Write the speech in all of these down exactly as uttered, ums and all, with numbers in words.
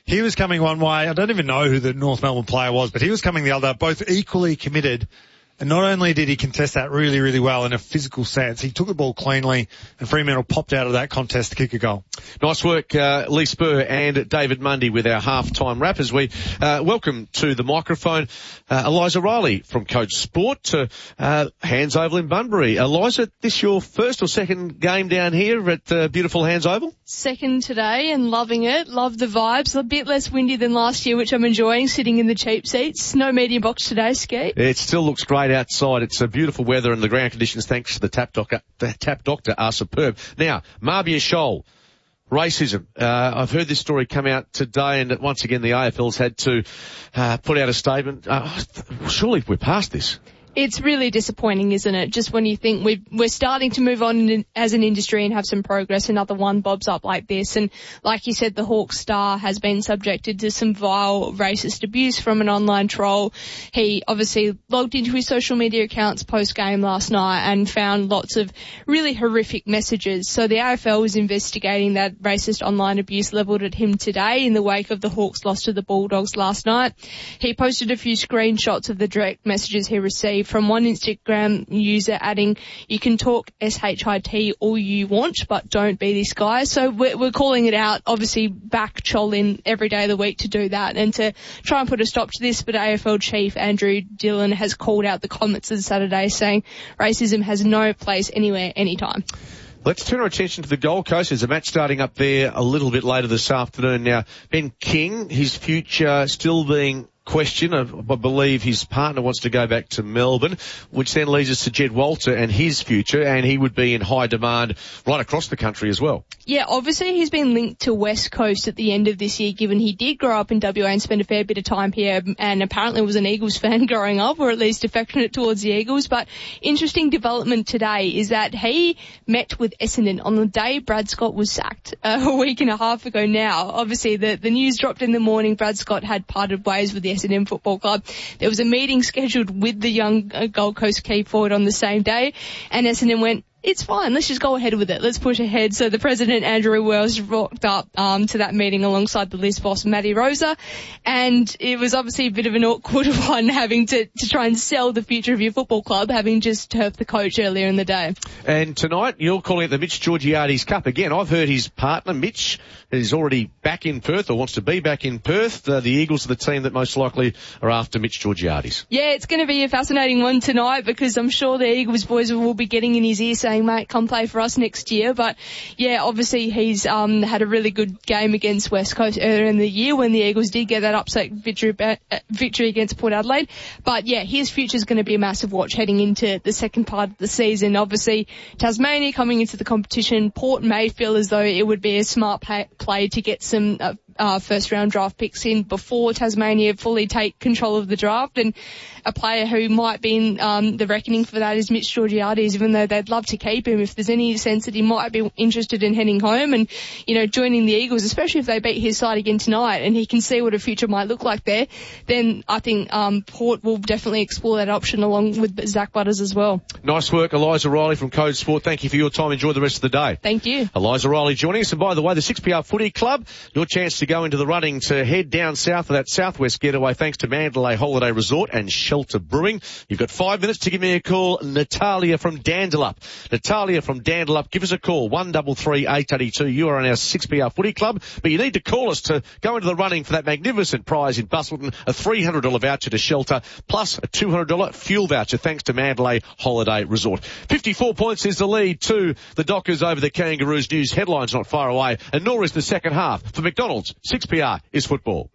he was coming one way. I don't even know who the North Melbourne player was, but he was coming the other, both equally committed. And not only did he contest that really, really well in a physical sense, he took the ball cleanly, and Fremantle popped out of that contest to kick a goal. Nice work, uh, Lee Spur and David Mundy with our half-time wrap as we uh, welcome to the microphone uh, Eliza Riley from Coach Sport to uh, Hands Oval in Bunbury. Eliza, this your first or second game down here at uh, beautiful Hands Oval? Second today and loving it. Love the vibes. A bit less windy than last year, which I'm enjoying, sitting in the cheap seats. No media box today, Ski. It still looks great outside. It's a beautiful weather and the ground conditions, thanks to the tap doctor, the tap doctor are superb. Now, Marbia Shoal, racism. Uh, I've heard this story come out today, and once again the A F L's had to uh, put out a statement. Uh, surely we're past this. It's really disappointing, isn't it? Just when you think we've, we're starting to move on in, as an industry and have some progress, another one bobs up like this. And like you said, the Hawks star has been subjected to some vile racist abuse from an online troll. He obviously logged into his social media accounts post-game last night and found lots of really horrific messages. So the A F L is investigating that racist online abuse levelled at him today in the wake of the Hawks' loss to the Bulldogs last night. He posted a few screenshots of the direct messages he received from one Instagram user adding, "You can talk S H I T all you want, but don't be this guy." So we're, we're calling it out, obviously back Cholin every day of the week to do that and to try and put a stop to this. But A F L chief Andrew Dillon has called out the comments on Saturday saying racism has no place anywhere, anytime. Let's turn our attention to the Gold Coast. There's a match starting up there a little bit later this afternoon. Now, Ben King, his future still being question. I believe his partner wants to go back to Melbourne, which then leads us to Jed Walter and his future, and he would be in high demand right across the country as well. Yeah, obviously he's been linked to West Coast at the end of this year, given he did grow up in W A and spend a fair bit of time here, and apparently was an Eagles fan growing up, or at least affectionate towards the Eagles. But interesting development today is that he met with Essendon on the day Brad Scott was sacked uh, a week and a half ago now. Obviously the, the news dropped in the morning. Brad Scott had parted ways with the Essendon Football Club. There was a meeting scheduled with the young uh, Gold Coast key forward on the same day, and Essendon went, it's fine, let's just go ahead with it. Let's push ahead. So the president, Andrew Wells, rocked up um, to that meeting alongside the List boss, Matty Rosa, and it was obviously a bit of an awkward one having to, to try and sell the future of your football club, having just turfed the coach earlier in the day. And tonight, you're calling it the Mitch Georgiades Cup. Again, I've heard his partner, Mitch, is already back in Perth or wants to be back in Perth. Uh, the Eagles are the team that most likely are after Mitch Georgiades. Yeah, it's going to be a fascinating one tonight because I'm sure the Eagles boys will be getting in his ear saying, mate, come play for us next year. But yeah, obviously he's um had a really good game against West Coast earlier in the year when the Eagles did get that upset victory uh, victory against Port Adelaide. But yeah, his future is going to be a massive watch heading into the second part of the season. Obviously Tasmania coming into the competition, Port may feel as though it would be a smart pay- play to get some uh, uh first round draft picks in before Tasmania fully take control of the draft, and a player who might be in um, the reckoning for that is Mitch Georgiades, even though they'd love to keep him. If there's any sense that he might be interested in heading home and, you know, joining the Eagles, especially if they beat his side again tonight and he can see what a future might look like there, then I think um, Port will definitely explore that option along with Zach Butters as well. Nice work, Eliza Riley from Code Sport. Thank you for your time. Enjoy the rest of the day. Thank you. Eliza Riley joining us. And by the way, the six P R Footy Club, your chance to go into the running to head down south for that Southwest getaway thanks to Mandalay Holiday Resort and Shelter Brewing. You've got five minutes to give me a call. Natalia from Dandalup. Natalia from Dandalup, give us a call. one three three, eight eight two. You are on our six P R Footy Club, but you need to call us to go into the running for that magnificent prize in Bustleton, a three hundred dollars voucher to Shelter, plus a two hundred dollars fuel voucher thanks to Mandalay Holiday Resort. fifty-four points is the lead to the Dockers over the Kangaroos. News headlines not far away, and nor is the second half. For McDonald's, six P R is football.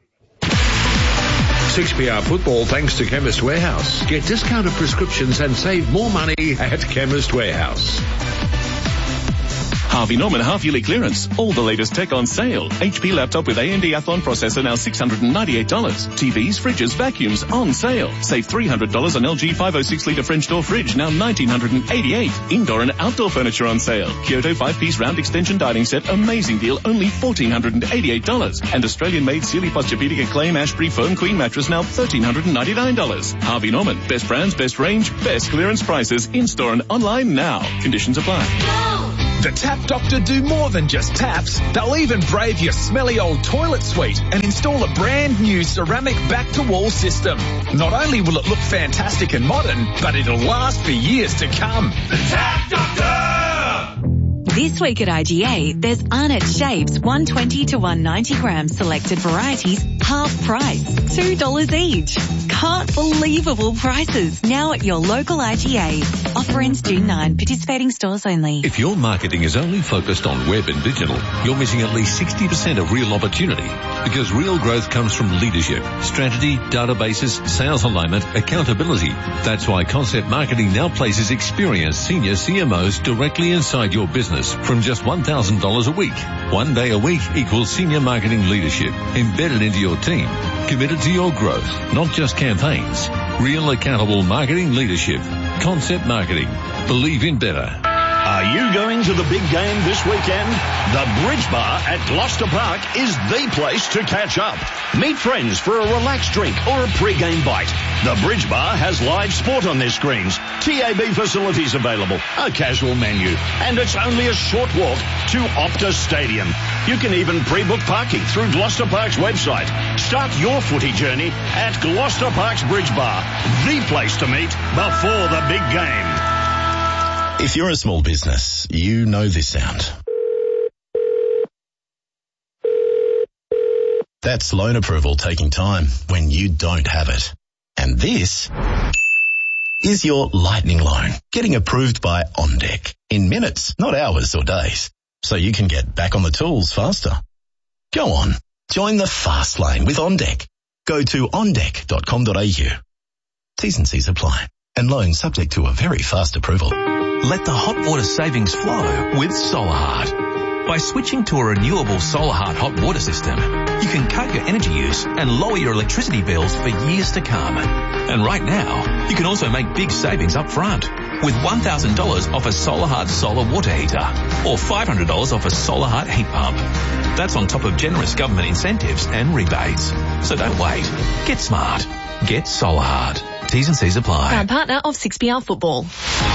six P R Football thanks to Chemist Warehouse. Get discounted prescriptions and save more money at Chemist Warehouse. Harvey Norman half-yearly clearance. All the latest tech on sale. H P laptop with A M D Athlon processor now six hundred ninety-eight dollars. T Vs, fridges, vacuums on sale. Save three hundred dollars on L G five oh six litre French door fridge now one thousand nine hundred eighty-eight dollars. Indoor and outdoor furniture on sale. Kyoto five-piece round extension dining set, amazing deal, only one thousand four hundred eighty-eight dollars. And Australian-made Sealy Posturepedic Acclaim Ashbury Foam Queen mattress now one thousand three hundred ninety-nine dollars. Harvey Norman, best brands, best range, best clearance prices, in-store and online now. Conditions apply. The Tap Doctor do more than just taps. They'll even brave your smelly old toilet suite and install a brand new ceramic back-to-wall system. Not only will it look fantastic and modern, but it'll last for years to come. The Tap Doctor! This week at I G A, there's Arnott Shapes one twenty to one ninety gram selected varieties, half price, two dollars each. Can't believable prices now at your local I G A. Offer ends June ninth, participating stores only. If your marketing is only focused on web and digital, you're missing at least sixty percent of real opportunity, because real growth comes from leadership, strategy, databases, sales alignment, accountability. That's why Concept Marketing now places experienced senior C M Os directly inside your business from just one thousand dollars a week. One day a week equals senior marketing leadership embedded into your team, committed to your growth, not just campaigns. Real accountable marketing leadership. Concept Marketing. Believe in better. Are you going to the big game this weekend? The Bridge Bar at Gloucester Park is the place to catch up. Meet friends for a relaxed drink or a pre-game bite. The Bridge Bar has live sport on their screens, T A B facilities available, a casual menu, and it's only a short walk to Optus Stadium. You can even pre-book parking through Gloucester Park's website. Start your footy journey at Gloucester Park's Bridge Bar, the place to meet before the big game. If you're a small business, you know this sound. That's loan approval taking time when you don't have it. And this is your lightning loan getting approved by OnDeck in minutes, not hours or days, so you can get back on the tools faster. Go on, join the fast lane with OnDeck. Go to on deck dot com dot a u. T's and C's apply, and loans subject to a very fast approval. Let the hot water savings flow with SolarHeart. By switching to a renewable SolarHeart hot water system, you can cut your energy use and lower your electricity bills for years to come. And right now, you can also make big savings up front with one thousand dollars off a SolarHeart solar water heater or five hundred dollars off a SolarHeart heat pump. That's on top of generous government incentives and rebates. So don't wait. Get smart. Get SolarHeart. T's and C's apply. Proud partner of six P R Football.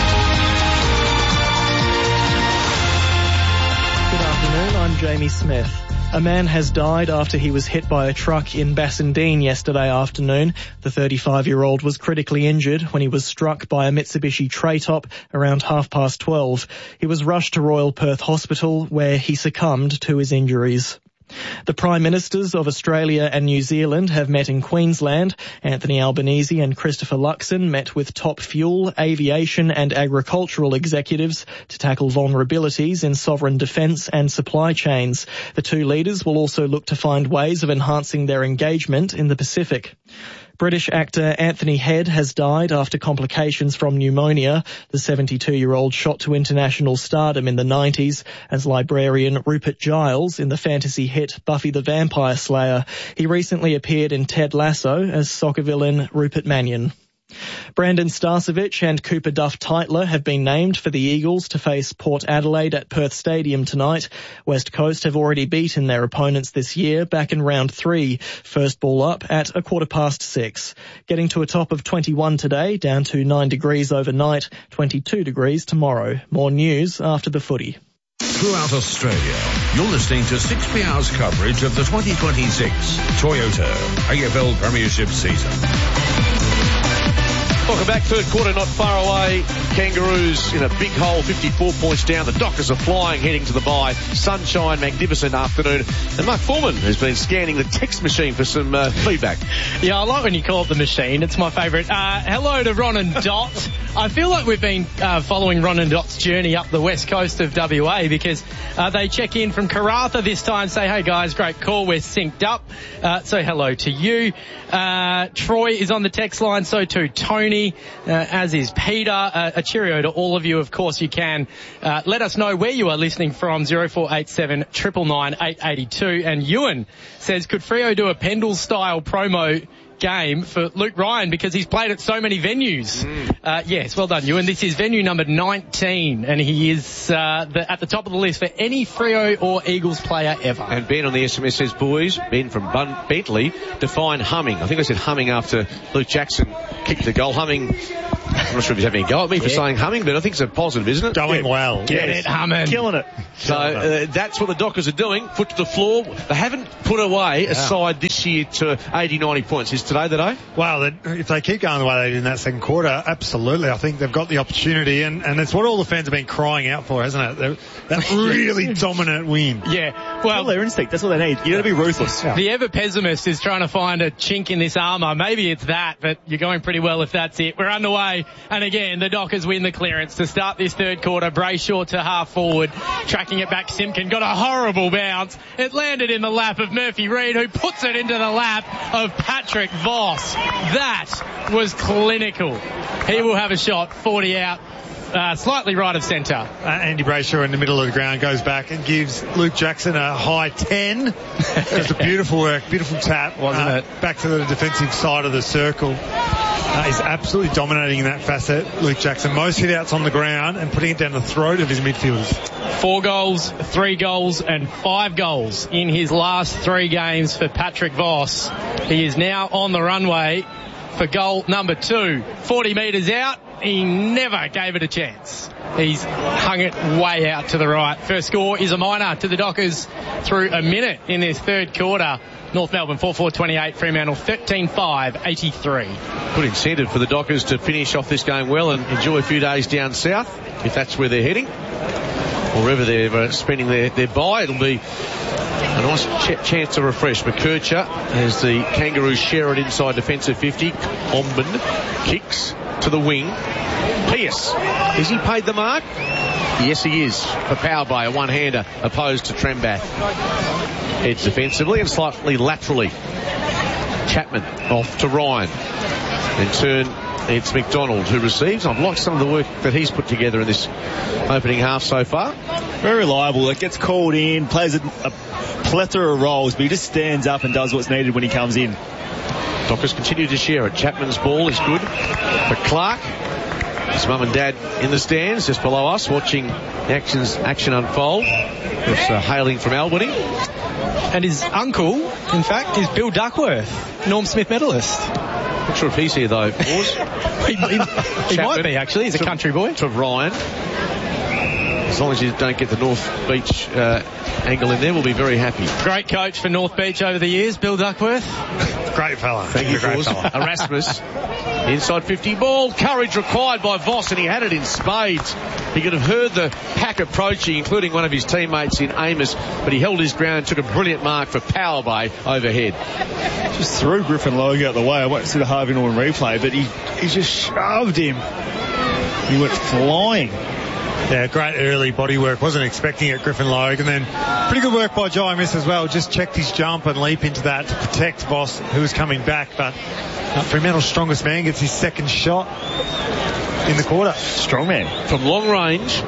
Good afternoon, I'm Jamie Smith. A man has died after he was hit by a truck in Bassendean yesterday afternoon. The thirty-five-year-old was critically injured when he was struck by a Mitsubishi tray top around half past twelve. He was rushed to Royal Perth Hospital where he succumbed to his injuries. The Prime Ministers of Australia and New Zealand have met in Queensland. Anthony Albanese and Christopher Luxon met with top fuel, aviation and agricultural executives to tackle vulnerabilities in sovereign defence and supply chains. The two leaders will also look to find ways of enhancing their engagement in the Pacific. British actor Anthony Head has died after complications from pneumonia. The seventy-two-year-old shot to international stardom in the nineties as librarian Rupert Giles in the fantasy hit Buffy the Vampire Slayer. He recently appeared in Ted Lasso as soccer villain Rupert Mannion. Brandon Starcevic and Cooper Duff-Tytler have been named for the Eagles to face Port Adelaide at Perth Stadium tonight. West Coast have already beaten their opponents this year back in round three. First ball up at a quarter past six. Getting to a top of twenty-one today, down to nine degrees overnight, twenty-two degrees tomorrow. More news after the footy. Throughout Australia, you're listening to six P R's coverage of the twenty twenty-six Toyota A F L Premiership season. Welcome back. Third quarter not far away. Kangaroos in a big hole, fifty-four points down. The Dockers are flying, heading to the bye. Sunshine, magnificent afternoon. And Mark Foreman has been scanning the text machine for some uh, feedback. Yeah, I like when you call it the machine. It's my favourite. Uh, hello to Ron and Dot. I feel like we've been uh, following Ron and Dot's journey up the west coast of W A because uh, they check in from Karratha this time, say, hey guys, great call, we're synced up. Uh, so hello to you. Uh, Troy is on the text line, so too Tony, uh, as is Peter. Uh, a cheerio to all of you. Of course you can uh, let us know where you are listening from, zero four eight seven, nine nine, eight eight two. And Ewan says, could Freo do a Pendle style promo game for Luke Ryan because he's played at so many venues? Mm. Uh, yes, well done, Ewan. This is venue number nineteen, and he is uh, the, at the top of the list for any Freo or Eagles player ever. And Ben on the S M S says, boys, Ben from Bun- Bentley, define humming. I think I said humming after Luke Jackson kicked the goal. Humming I'm not sure if he's having a go at me for Yeah. saying humming, but I think it's a positive, isn't it? Going well. Get it, humming. Killing it. So uh, that's what the Dockers are doing. Foot to the floor. They haven't put away a side this year to eighty, ninety points. Is today the day? Well, if they keep going the way they did in that second quarter, absolutely. I think they've got the opportunity, and, and it's what all the fans have been crying out for, hasn't it? They're, that really dominant win. Yeah, Well, well, their instinct. That's what they need. You got to be ruthless. the ever pessimist is trying to find a chink in this armour. Maybe it's that, but you're going pretty well if that's it. We're underway, and again, the Dockers win the clearance to start this third quarter. Brayshaw to half forward, tracking it back. Simpkin got a horrible bounce. It landed in the lap of Murphy Reid, who puts it into the lap of Patrick Voss. That was clinical. He will have a shot, forty out. Uh, slightly right of centre. Uh, Andy Brayshaw in the middle of the ground goes back and gives Luke Jackson a high ten. Just a beautiful work, beautiful tap. Wasn't uh, it? Back to the defensive side of the circle. Uh, he's absolutely dominating in that facet, Luke Jackson. Most hit-outs on the ground and putting it down the throat of his midfielders. Four goals, three goals and five goals in his last three games for Patrick Voss. He is now on the runway for goal number two. forty metres out. He never gave it a chance. He's hung it way out to the right. First score is a minor to the Dockers through a minute in this third quarter. North Melbourne four four twenty-eight, Fremantle thirteen five eighty-three. Good incentive for the Dockers to finish off this game well and enjoy a few days down south, if that's where they're heading. Or wherever they're uh, spending their, their bye, it'll be a nice ch- chance to refresh. McKercher as the Kangaroos share it inside defensive fifty. Omben kicks to the wing. Pearce, is he paid the mark? Yes, he is. For power by a one-hander opposed to Trembath. Heads defensively and slightly laterally. Chapman off to Ryan. In turn, it's McDonald who receives. I've liked some of the work that he's put together in this opening half so far. Very reliable. It gets called in, plays a, a plethora of roles, but he just stands up and does what's needed when he comes in. Dockers continue to share it. Chapman's ball is good for Clark. His mum and dad in the stands just below us watching actions, action unfold. It's uh, hailing from Albany. And his uncle, in fact, is Bill Duckworth, Norm Smith medalist. Not sure if he's here though, Wars. he he, he might be, actually. He's a country boy. To Ryan. As long as you don't get the North Beach uh, angle in there, we'll be very happy. Great coach for North Beach over the years, Bill Duckworth. Great fella. Thank you, great Wars. fella. Erasmus. Inside fifty ball. Courage required by Voss, and he had it in spades. He could have heard the pack approaching, including one of his teammates in Amos, but he held his ground and took a brilliant mark for Power Bay overhead. Just threw Griffin Logue out the way. I won't see the Harvey Norman replay, but he, he just shoved him. He went flying. Yeah, great early body work. Wasn't expecting it, Griffin Logue. And then pretty good work by Jai Miss as well. Just checked his jump and leap into that to protect Voss, who was coming back. But uh, Fremantle's strongest man gets his second shot in the quarter. Strong man. From long range,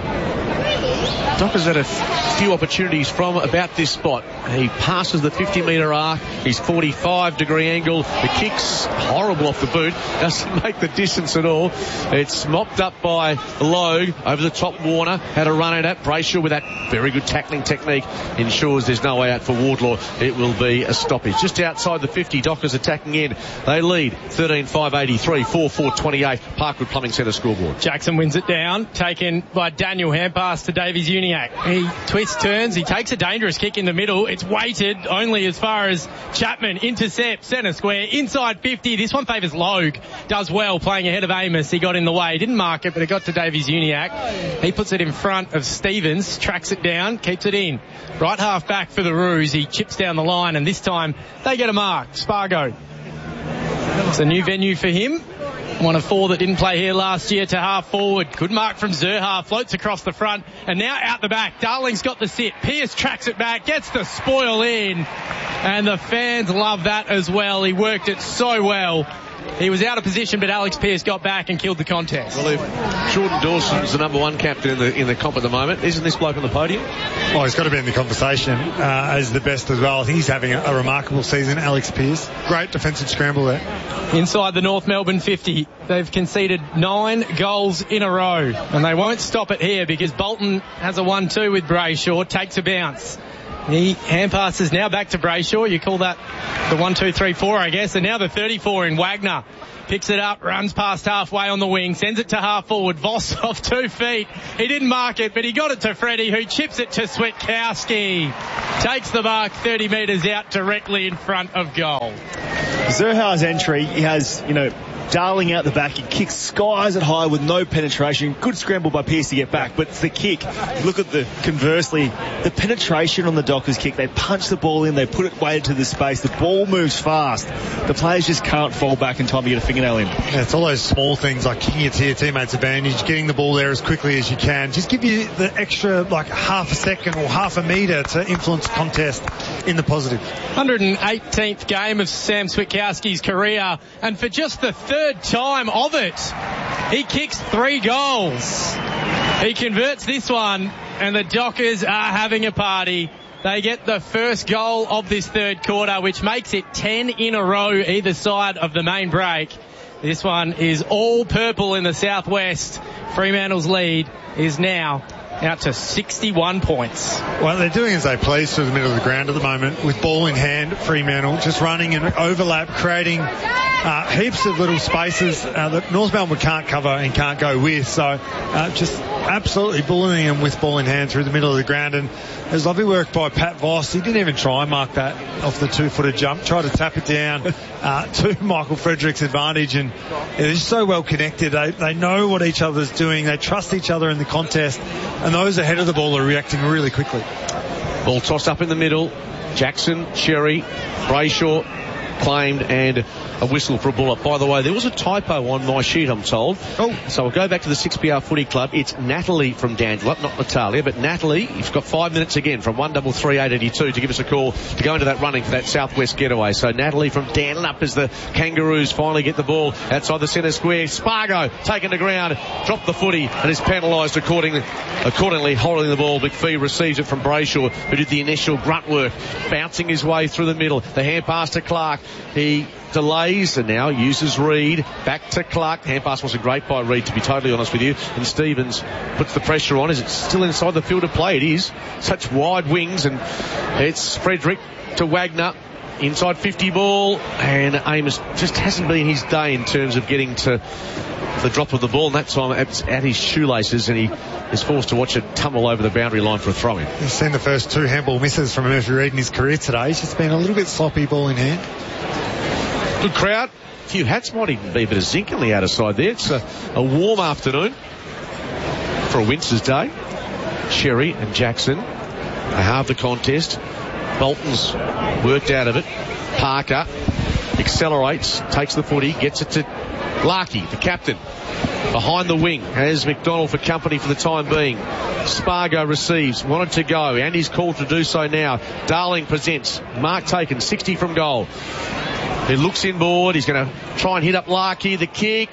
Dockers had a f- few opportunities from about this spot. He passes the fifty metre arc. He's forty-five degree angle. The kick's horrible off the boot. Doesn't make the distance at all. It's mopped up by Logue. Over the top, Warner had a run at it. Brayshaw with that very good tackling technique ensures there's no way out for Wardlaw. It will be a stoppage. Just outside the fifty, Dockers attacking in. They lead thirteen five eighty-three, four four twenty-eight. Parkwood Plumbing Centre scoreboard. Jackson wins it down, taken by Daniel, hand pass to Davies Uniacke. He twists, turns, he takes a dangerous kick in the middle. It's weighted only as far as Chapman intercepts centre square, inside fifty. This one favours Logue. Does well playing ahead of Amos. He got in the way. Didn't mark it, but it got to Davies Uniacke. He puts it in front of Stevens, tracks it down, keeps it in. Right half back for the Roos. He chips down the line, and this time they get a mark. Spargo. It's a new venue for him. One of four that didn't play here last year to half forward. Good mark from Zerha. Floats across the front. And now out the back. Darling's got the sit. Pearce tracks it back. Gets the spoil in. And the fans love that as well. He worked it so well. He was out of position, but Alex Pearce got back and killed the contest. Well, if Jordan Dawson's the number one captain in the in the comp at the moment, isn't this bloke on the podium? Oh, he's got to be in the conversation uh, as the best as well. I think he's having a, a remarkable season, Alex Pearce. Great defensive scramble there. Inside the North Melbourne fifty, they've conceded nine goals in a row. And they won't stop it here because Bolton has a one two with Brayshaw, takes a bounce. He hand passes now back to Brayshaw. You call that the one, two, three, four, I guess. And now the thirty-four in Wagner. Picks it up, runs past halfway on the wing, sends it to half forward. Voss off two feet. He didn't mark it, but he got it to Freddie, who chips it to Switkowski. Takes the mark thirty metres out directly in front of goal. Zerha's entry, he has, you know, Darling out the back. He kicks skies at high with no penetration. Good scramble by Pearce to get back, but it's the kick. Look at the, conversely, the penetration on the Dockers kick. They punch the ball in, they put it way into the space. The ball moves fast. The players just can't fall back in time to get a fingernail in. Yeah, it's all those small things like kicking it to your teammates' advantage, getting the ball there as quickly as you can. Just give you the extra, like, half a second or half a metre to influence the contest in the positive. one hundred eighteenth game of Sam Switkowski's career, and for just the third time of it, he kicks three goals. He converts this one, and the Dockers are having a party. They get the first goal of this third quarter, which makes it ten in a row either side of the main break. This one is all purple in the southwest. Fremantle's lead is now out to sixty-one points. Well, they're doing as they please through the middle of the ground at the moment with ball in hand. Fremantle just running and overlap, creating uh, heaps of little spaces uh, that North Melbourne can't cover and can't go with. So uh, just absolutely bullying them with ball in hand through the middle of the ground. And there's lovely work by Pat Voss. He didn't even try and mark that off the two-footed jump. Tried to tap it down uh, to Michael Frederick's advantage. And they're just so well connected. They, they know what each other's doing. They trust each other in the contest. And those ahead of the ball are reacting really quickly. Ball tossed up in the middle. Jackson, Sherry, Brayshaw claimed, and a whistle for a ball up. By the way, there was a typo on my sheet, I'm told. Oh. So I'll go back to the six P R Footy Club. It's Natalie from Dandenong, not Natalia, but Natalie. You've got five minutes again from one double three eight eighty two to give us a call to go into that running for that southwest getaway. So Natalie from Dandenong up as the Kangaroos finally get the ball outside the centre square. Spargo taken to ground, dropped the footy and is penalised accordingly, accordingly holding the ball. McPhee receives it from Brayshaw, who did the initial grunt work, bouncing his way through the middle. The hand pass to Clark. He delays and now uses Reid. Back to Clark. Hand pass wasn't great by Reid, to be totally honest with you. And Stevens puts the pressure on. Is it still inside the field of play? It is. Such wide wings, and it's Frederick to Wagner. Inside fifty ball, and Amos just hasn't been his day in terms of getting to the drop of the ball, and that time it's at his shoelaces, and he is forced to watch it tumble over the boundary line for a throw-in. He's seen the first two handball misses from Murphy Reid in his career today. He's just been a little bit sloppy ball in hand. Good crowd. A few hats, might even be a bit of zinc on the outer side there. It's a, a warm afternoon for a Winster's day. Sherry and Jackson, they halve the contest. Bolton's worked out of it. Parker accelerates, takes the footy, gets it to Larkey, the captain. Behind the wing has McDonald for company for the time being. Spargo receives, wanted to go, and he's called to do so now. Darling presents, mark taken, sixty from goal. He looks inboard, he's going to try and hit up Larkey, the kick.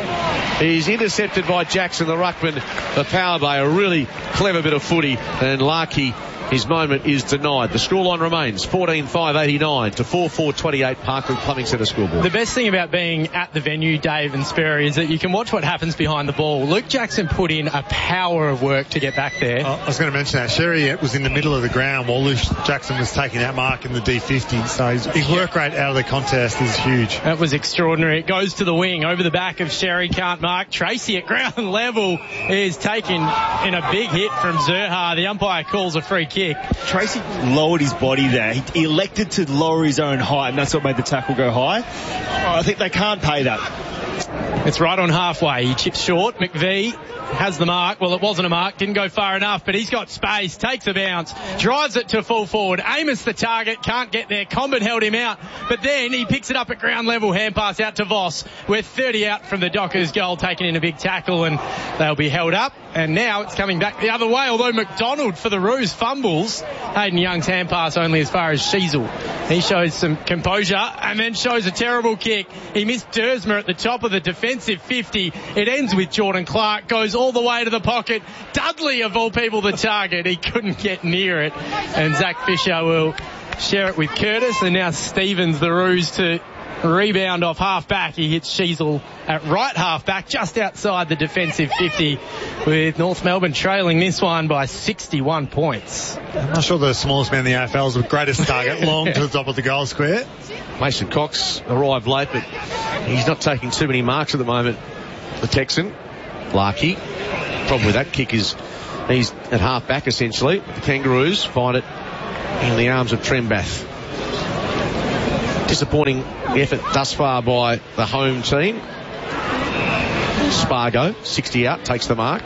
He's intercepted by Jackson, the ruckman, the power bay, a really clever bit of footy, and Larkey, his moment is denied. The scoreline remains fourteen five eighty-nine to four four twenty-eight Parkland Plumbing Centre scoreboard. The best thing about being at the venue, Dave and Sperry, is that you can watch what happens behind the ball. Luke Jackson put in a power of work to get back there. Oh, I was going to mention that. Sherry was in the middle of the ground while Luke Jackson was taking that mark in the D fifty. So his, his work rate out of the contest is huge. That was extraordinary. It goes to the wing over the back of Sherry, can't mark. Tracy at ground level is taken in a big hit from Zerha. The umpire calls a free kick. Tracy lowered his body there. He, he elected to lower his own height, and that's what made the tackle go high. Oh, I think they can't pay that. It's right on halfway. He chips short. McVee has the mark. Well, it wasn't a mark. Didn't go far enough, but he's got space. Takes a bounce. Drives it to full forward. Amos the target. Can't get there. Combat held him out. But then he picks it up at ground level. Hand pass out to Voss. We're thirty out from the Dockers goal. Taken in a big tackle, and they'll be held up. And now it's coming back the other way, although McDonald for the Roos fumbles. Hayden Young's hand pass only as far as Sheasel. He shows some composure and then shows a terrible kick. He missed Dersmer at the top of the defensive fifty. It ends with Jordan Clark, goes all the way to the pocket. Dudley, of all people, the target. He couldn't get near it. And Zach Fisher will share it with Curtis, and now Stevens, the Roos, to Rebound off half-back. He hits Sheasel at right half-back, just outside the defensive fifty, with North Melbourne trailing this one by sixty-one points. I'm not sure the smallest man in the A F L is the greatest target, long to the top of the goal square. Mason Cox arrived late, but he's not taking too many marks at the moment. The Texan, Larkey. Problem with that kick is he's at half-back, essentially. The Kangaroos find it in the arms of Trembath. Disappointing effort thus far by the home team. Spargo, sixty out, takes the mark.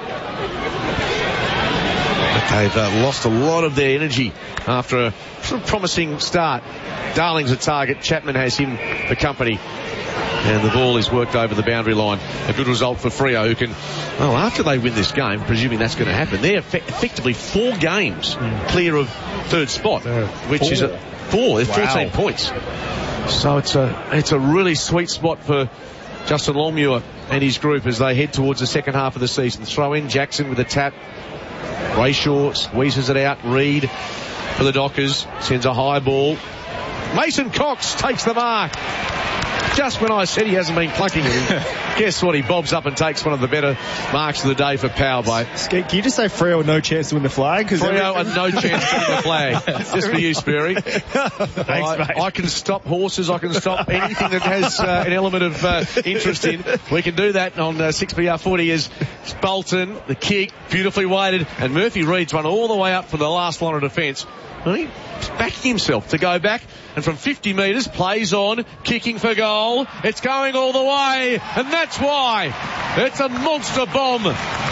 They've uh, lost a lot of their energy after a sort of promising start. Darling's a target. Chapman has him for company. And the ball is worked over the boundary line. A good result for Freo, who can, well, after they win this game, presuming that's going to happen, they're effect- effectively four games mm. clear of third spot, uh, which four. is a four. There's wow. fourteen points. So it's a it's a really sweet spot for Justin Longmuir and his group as they head towards the second half of the season. Throw in Jackson with a tap. Brayshaw squeezes it out. Reed for the Dockers sends a high ball. Mason Cox takes the mark. Just when I said he hasn't been clunking it, guess what? He bobs up and takes one of the better marks of the day for power play. Can you just say Freo no chance to win the flag? Freo every... no chance to win the flag. Just for you, Sperry. Thanks, I, mate. I can stop horses. I can stop anything that has uh, an element of uh, interest in. We can do that on uh, six P R footy as Bolton, the kick, beautifully weighted, and Murphy Reed's run all the way up from the last line of defence. Well, he's backing himself to go back, and from fifty metres plays on, kicking for goal. It's going all the way, and that's why it's a monster bomb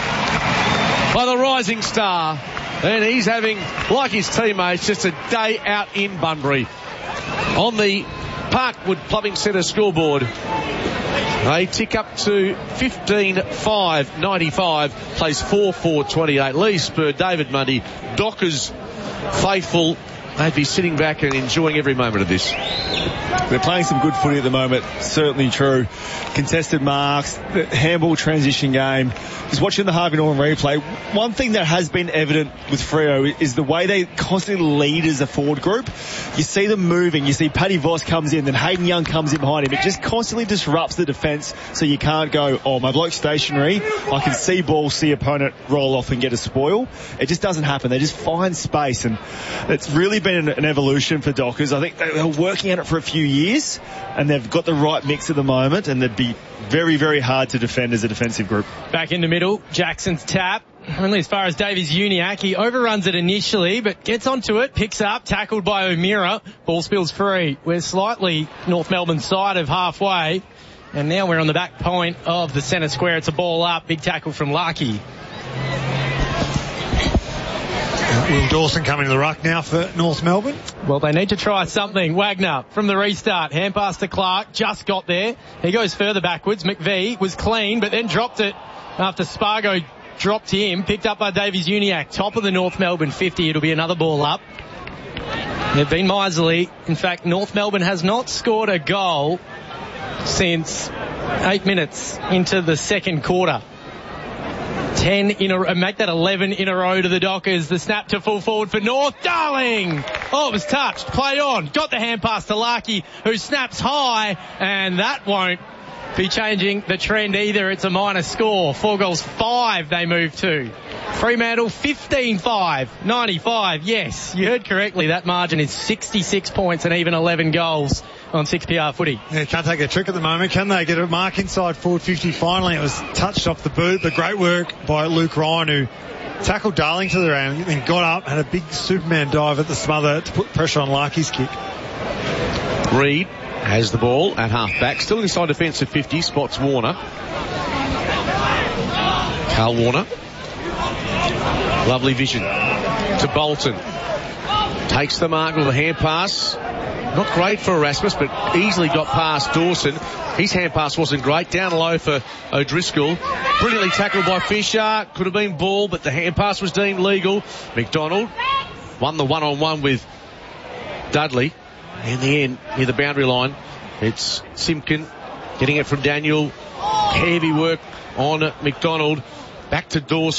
by the Rising Star, and he's having, like his teammates, just a day out in Bunbury. On the Parkwood Plumbing Centre scoreboard, they tick up to fifteen five ninety-five, plays four four twenty-eight. Lee Spur, David Mundy, Dockers faithful. They'd be sitting back and enjoying every moment of this. They're playing some good footy at the moment, certainly true. Contested marks, the handball transition game. Just watching the Harvey Norman replay, one thing that has been evident with Freo is the way they constantly lead as a forward group. You see them moving, you see Paddy Voss comes in, then Hayden Young comes in behind him. It just constantly disrupts the defence, so you can't go, oh, my bloke's stationary, I can see ball, see opponent roll off and get a spoil. It just doesn't happen. They just find space, and it's really been an, an evolution for Dockers. I think they were working at it for a few years, and they've got the right mix at the moment, and they'd be very, very hard to defend as a defensive group. Back in the middle, Jackson's tap. Only as far as Davies Uniac. He overruns it initially, but gets onto it, picks up, tackled by O'Meara. Ball spills free. We're slightly North Melbourne side of halfway, and now we're on the back point of the centre square. It's a ball up. Big tackle from Larkey. Will Dawson coming to the ruck now for North Melbourne? Well, they need to try something. Wagner from the restart. Hand pass to Clark. Just got there. He goes further backwards. McVie was clean, but then dropped it after Spargo dropped him. Picked up by Davies Uniac. Top of the North Melbourne fifty. It'll be another ball up. They've been miserly. In fact, North Melbourne has not scored a goal since eight minutes into the second quarter. ten in a, make that eleven in a row to the Dockers. The snap to full forward for North. Darling! Oh, it was touched. Play on. Got the hand pass to Larkey, who snaps high, and that won't be changing the trend either. It's a minor score. Four goals, five they move to. Fremantle fifteen five ninety-five. Yes, you heard correctly. That margin is sixty-six points and even eleven goals on six P R footy. Yeah, can't take a trick at the moment, can they? Get a mark inside forward fifty. Finally, it was touched off the boot, but great work by Luke Ryan, who tackled Darling to the ground and got up, had a big Superman dive at the smother to put pressure on Larkey's kick. Reed has the ball at half back, still inside defensive fifty, spots Warner. Carl Warner. Lovely vision to Bolton. Takes the mark with a hand pass. Not great for Erasmus, but easily got past Dawson. His hand pass wasn't great. Down low for O'Driscoll. Brilliantly tackled by Fisher. Could have been ball, but the hand pass was deemed legal. McDonald won the one-on-one with Dudley. In the end, near the boundary line, it's Simpkin getting it from Daniel. Heavy work on McDonald. Back to Dawson.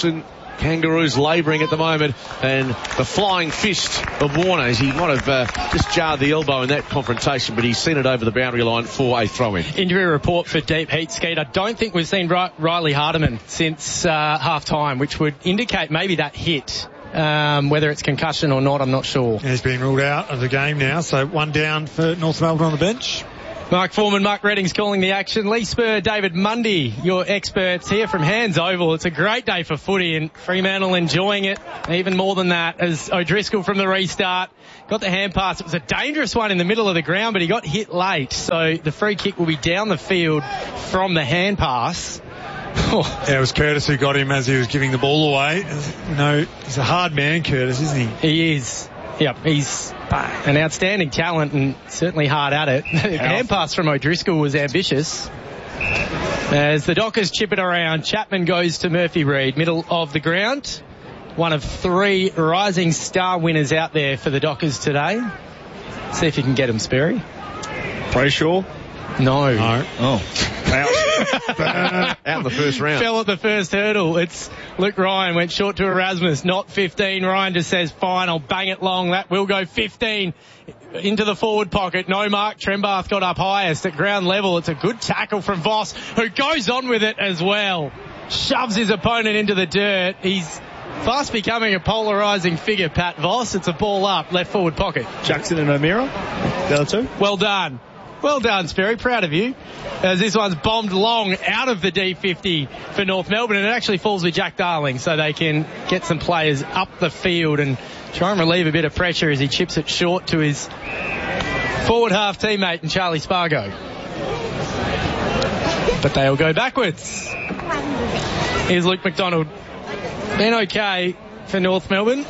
Kangaroos labouring at the moment, and the flying fist of Warner, as he might have uh, just jarred the elbow in that confrontation, but he's seen it over the boundary line for a throw-in. Injury report for Deep Heat, Skeet. I don't think we've seen Ry- Riley Hardiman since uh, half-time, which would indicate maybe that hit. Um, whether it's concussion or not, I'm not sure. He's been ruled out of the game now, so one down for North Melbourne on the bench. Mark Foreman, Mark Redding's calling the action. Lee Spur, David Mundy, your experts here from Hands Oval. It's a great day for footy, and Fremantle enjoying it even more than that as O'Driscoll from the restart got the hand pass. It was a dangerous one in the middle of the ground, but he got hit late, so the free kick will be down the field from the hand pass. Oh. Yeah, it was Curtis who got him as he was giving the ball away. You know, he's a hard man, Curtis, isn't he? He is. Yep, he's an outstanding talent and certainly hard at it. The hand pass from O'Driscoll was ambitious. As the Dockers chip it around, Chapman goes to Murphy Reid, middle of the ground. One of three rising star winners out there for the Dockers today. See if you can get him, Sperry. Brayshaw? No. No. Oh. Out. Out in the first round. Fell at the first hurdle. It's Luke Ryan went short to Erasmus, not fifteen. Ryan just says, fine, I'll bang it long. That will go fifteen into the forward pocket. No mark. Trembath got up highest at ground level. It's a good tackle from Voss, who goes on with it as well. Shoves his opponent into the dirt. He's fast becoming a polarising figure, Pat Voss. It's a ball up, left forward pocket. Jackson and O'Meara, the other two. Well done. Well done, Sperry. Proud of you. As this one's bombed long out of the D fifty for North Melbourne, and it actually falls with Jack Darling, so they can get some players up the field and try and relieve a bit of pressure as he chips it short to his forward half teammate and Charlie Spargo. But they'll go backwards. Here's Luke McDonald. Been okay for North Melbourne.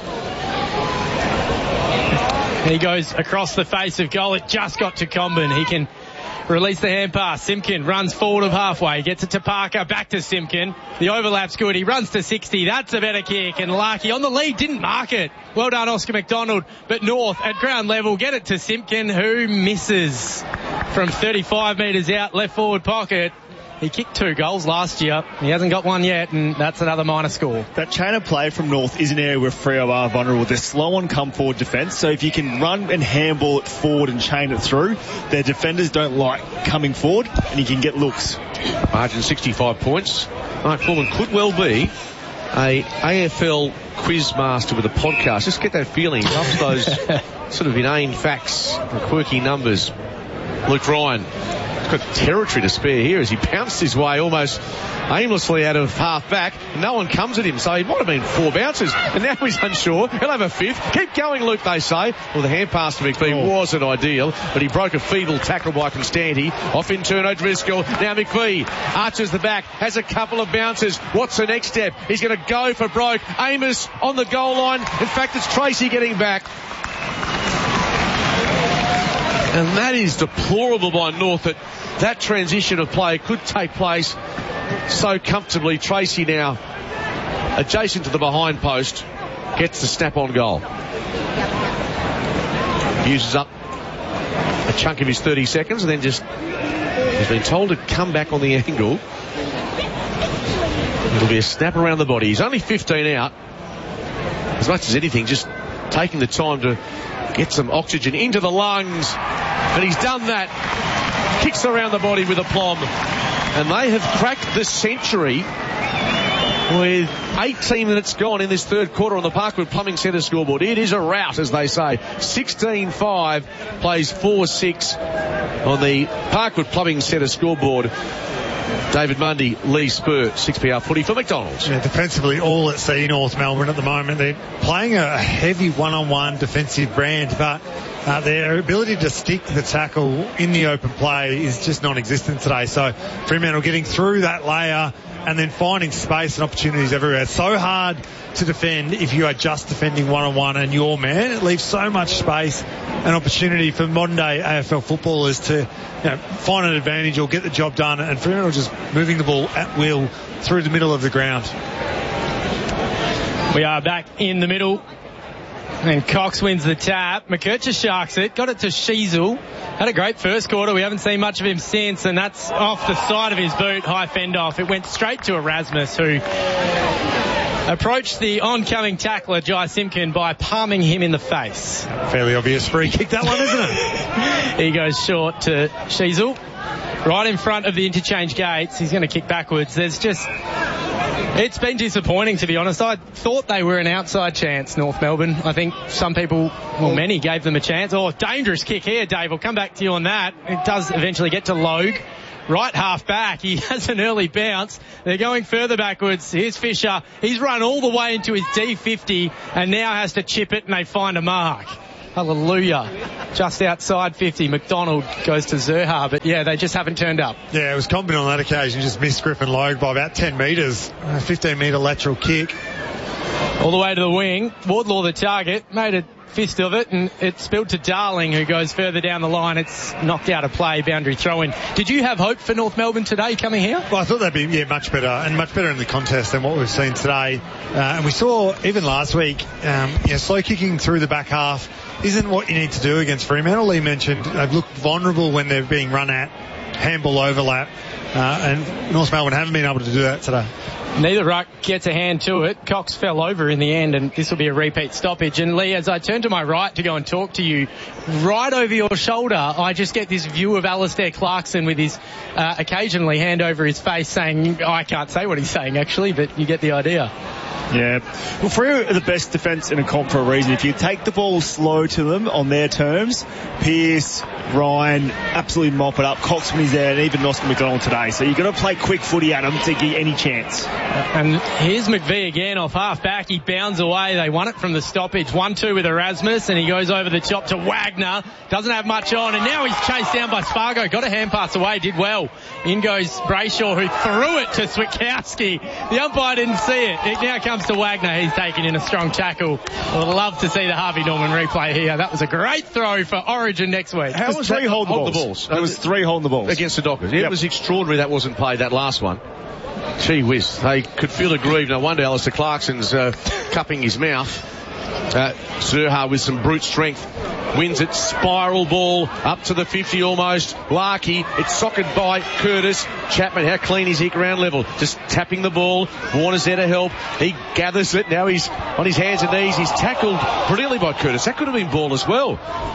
He goes across the face of goal. It just got to Comben. He can release the hand pass. Simpkin runs forward of halfway. Gets it to Parker. Back to Simpkin. The overlap's good. He runs to sixty. That's a better kick. And Larkey on the lead didn't mark it. Well done, Oscar McDonald. But North at ground level. Get it to Simpkin, who misses from thirty-five metres out. Left forward pocket. He kicked two goals last year. He hasn't got one yet, and that's another minor score. That chain of play from North is an area where Freo are vulnerable. They're slow on come forward defence, so if you can run and handball it forward and chain it through, their defenders don't like coming forward, and you can get looks. Margin sixty-five points. Mark Foreman could well be a A F L quiz master with a podcast. Just get that feeling. Loves those sort of inane facts and quirky numbers. Luke Ryan got territory to spare here as he pounced his way almost aimlessly out of half back. No one comes at him, so he might have been four bounces, and now he's unsure. He'll have a fifth. Keep going, Luke, they say. Well, the hand pass to McPhee oh. wasn't ideal, but he broke a feeble tackle by Constanti. Off in turn, O'Driscoll. Now McPhee arches the back, has a couple of bounces. What's the next step? He's going to go for broke. Amos on the goal line. In fact, it's Tracy getting back. And that is deplorable by North, that that transition of play could take place so comfortably. Tracy now adjacent to the behind post gets the snap-on goal. Uses up a chunk of his thirty seconds and then just has been told to come back on the angle. It'll be a snap around the body. He's only fifteen out. As much as anything, just taking the time to get some oxygen into the lungs. And he's done that. Kicks around the body with aplomb. And they have cracked the century with eighteen minutes gone in this third quarter on the Parkwood Plumbing Centre scoreboard. It is a rout, as they say. sixteen five plays four six on the Parkwood Plumbing Centre scoreboard. David Mundy, Lee Spur, six P R footy for McDonald's. Yeah, defensively all at sea, North Melbourne at the moment. They're playing a heavy one-on-one defensive brand, but uh, their ability to stick the tackle in the open play is just non-existent today. So Fremantle getting through that layer and then finding space and opportunities everywhere. It's so hard to defend if you are just defending one-on-one and your man. It leaves so much space and opportunity for modern-day A F L footballers to, you know, find an advantage or get the job done, and Fremantle just moving the ball at will through the middle of the ground. We are back in the middle. And Cox wins the tap. McKercher sharks it. Got it to Sheasel. Had a great first quarter. We haven't seen much of him since, and that's off the side of his boot. High fend off. It went straight to Erasmus, who approached the oncoming tackler, Jai Simpkin, by palming him in the face. Fairly obvious free kick, that one, isn't it? He goes short to Sheasel. Right in front of the interchange gates. He's going to kick backwards. There's just... It's been disappointing, to be honest. I thought they were an outside chance, North Melbourne. I think some people, well, many gave them a chance. Oh, dangerous kick here, Dave. We'll come back to you on that. It does eventually get to Logue. Right half back. He has an early bounce. They're going further backwards. Here's Fisher. He's run all the way into his D fifty and now has to chip it, and they find a mark. Hallelujah. Just outside fifty. McDonald goes to Zurhaar, but yeah, they just haven't turned up. Yeah, it was competent on that occasion. Just missed Griffin Logue by about ten metres. A fifteen metre lateral kick. All the way to the wing. Wardlaw the target. Made a fist of it, and it spilled to Darling, who goes further down the line. It's knocked out of play, boundary throw-in. Did you have hope for North Melbourne today coming here? Well, I thought they'd be yeah much better, and much better in the contest than what we've seen today. Uh, and we saw, even last week, um, you know, slow kicking through the back half isn't what you need to do against Fremantle. Lee mentioned they've looked vulnerable when they're being run at, handball overlap, uh, and North Melbourne haven't been able to do that today. Neither ruck gets a hand to it. Cox fell over in the end, and this will be a repeat stoppage. And Lee, as I turn to my right to go and talk to you, right over your shoulder, I just get this view of Alistair Clarkson with his uh, occasionally hand over his face saying, I can't say what he's saying actually, but you get the idea. Yeah. Well, Freo are the best defence in a comp for a reason. If you take the ball slow to them on their terms, Pearce, Ryan, absolutely mop it up. Cox when he's there, and even Oscar McDonald today. So you've got to play quick footy at them to get any chance. And here's McVie again off half back. He bounds away. They won it from the stoppage. one two with Erasmus, and he goes over the top to Wagner. Doesn't have much on, and now he's chased down by Spargo. Got a hand pass away, did well. In goes Brayshaw, who threw it to Switkowski. The umpire didn't see it. It now comes to Wagner. He's taken in a strong tackle. I would love to see the Harvey Norman replay here. That was a great throw for Origin next week. How was three holding the balls? The balls. There was three holding the balls. Against the Dockers. Yeah, yep. It was extraordinary that wasn't played, that last one. Gee whiz, they could feel aggrieved. No wonder Alistair Clarkson's uh, cupping his mouth. Uh, Zurhaar with some brute strength wins it. Spiral ball up to the fifty almost. Larkey, it's socked by Curtis. Chapman, how clean is he at ground level? Just tapping the ball. Warner's there to help. He gathers it. Now he's on his hands and knees. He's tackled brilliantly by Curtis. That could have been ball as well.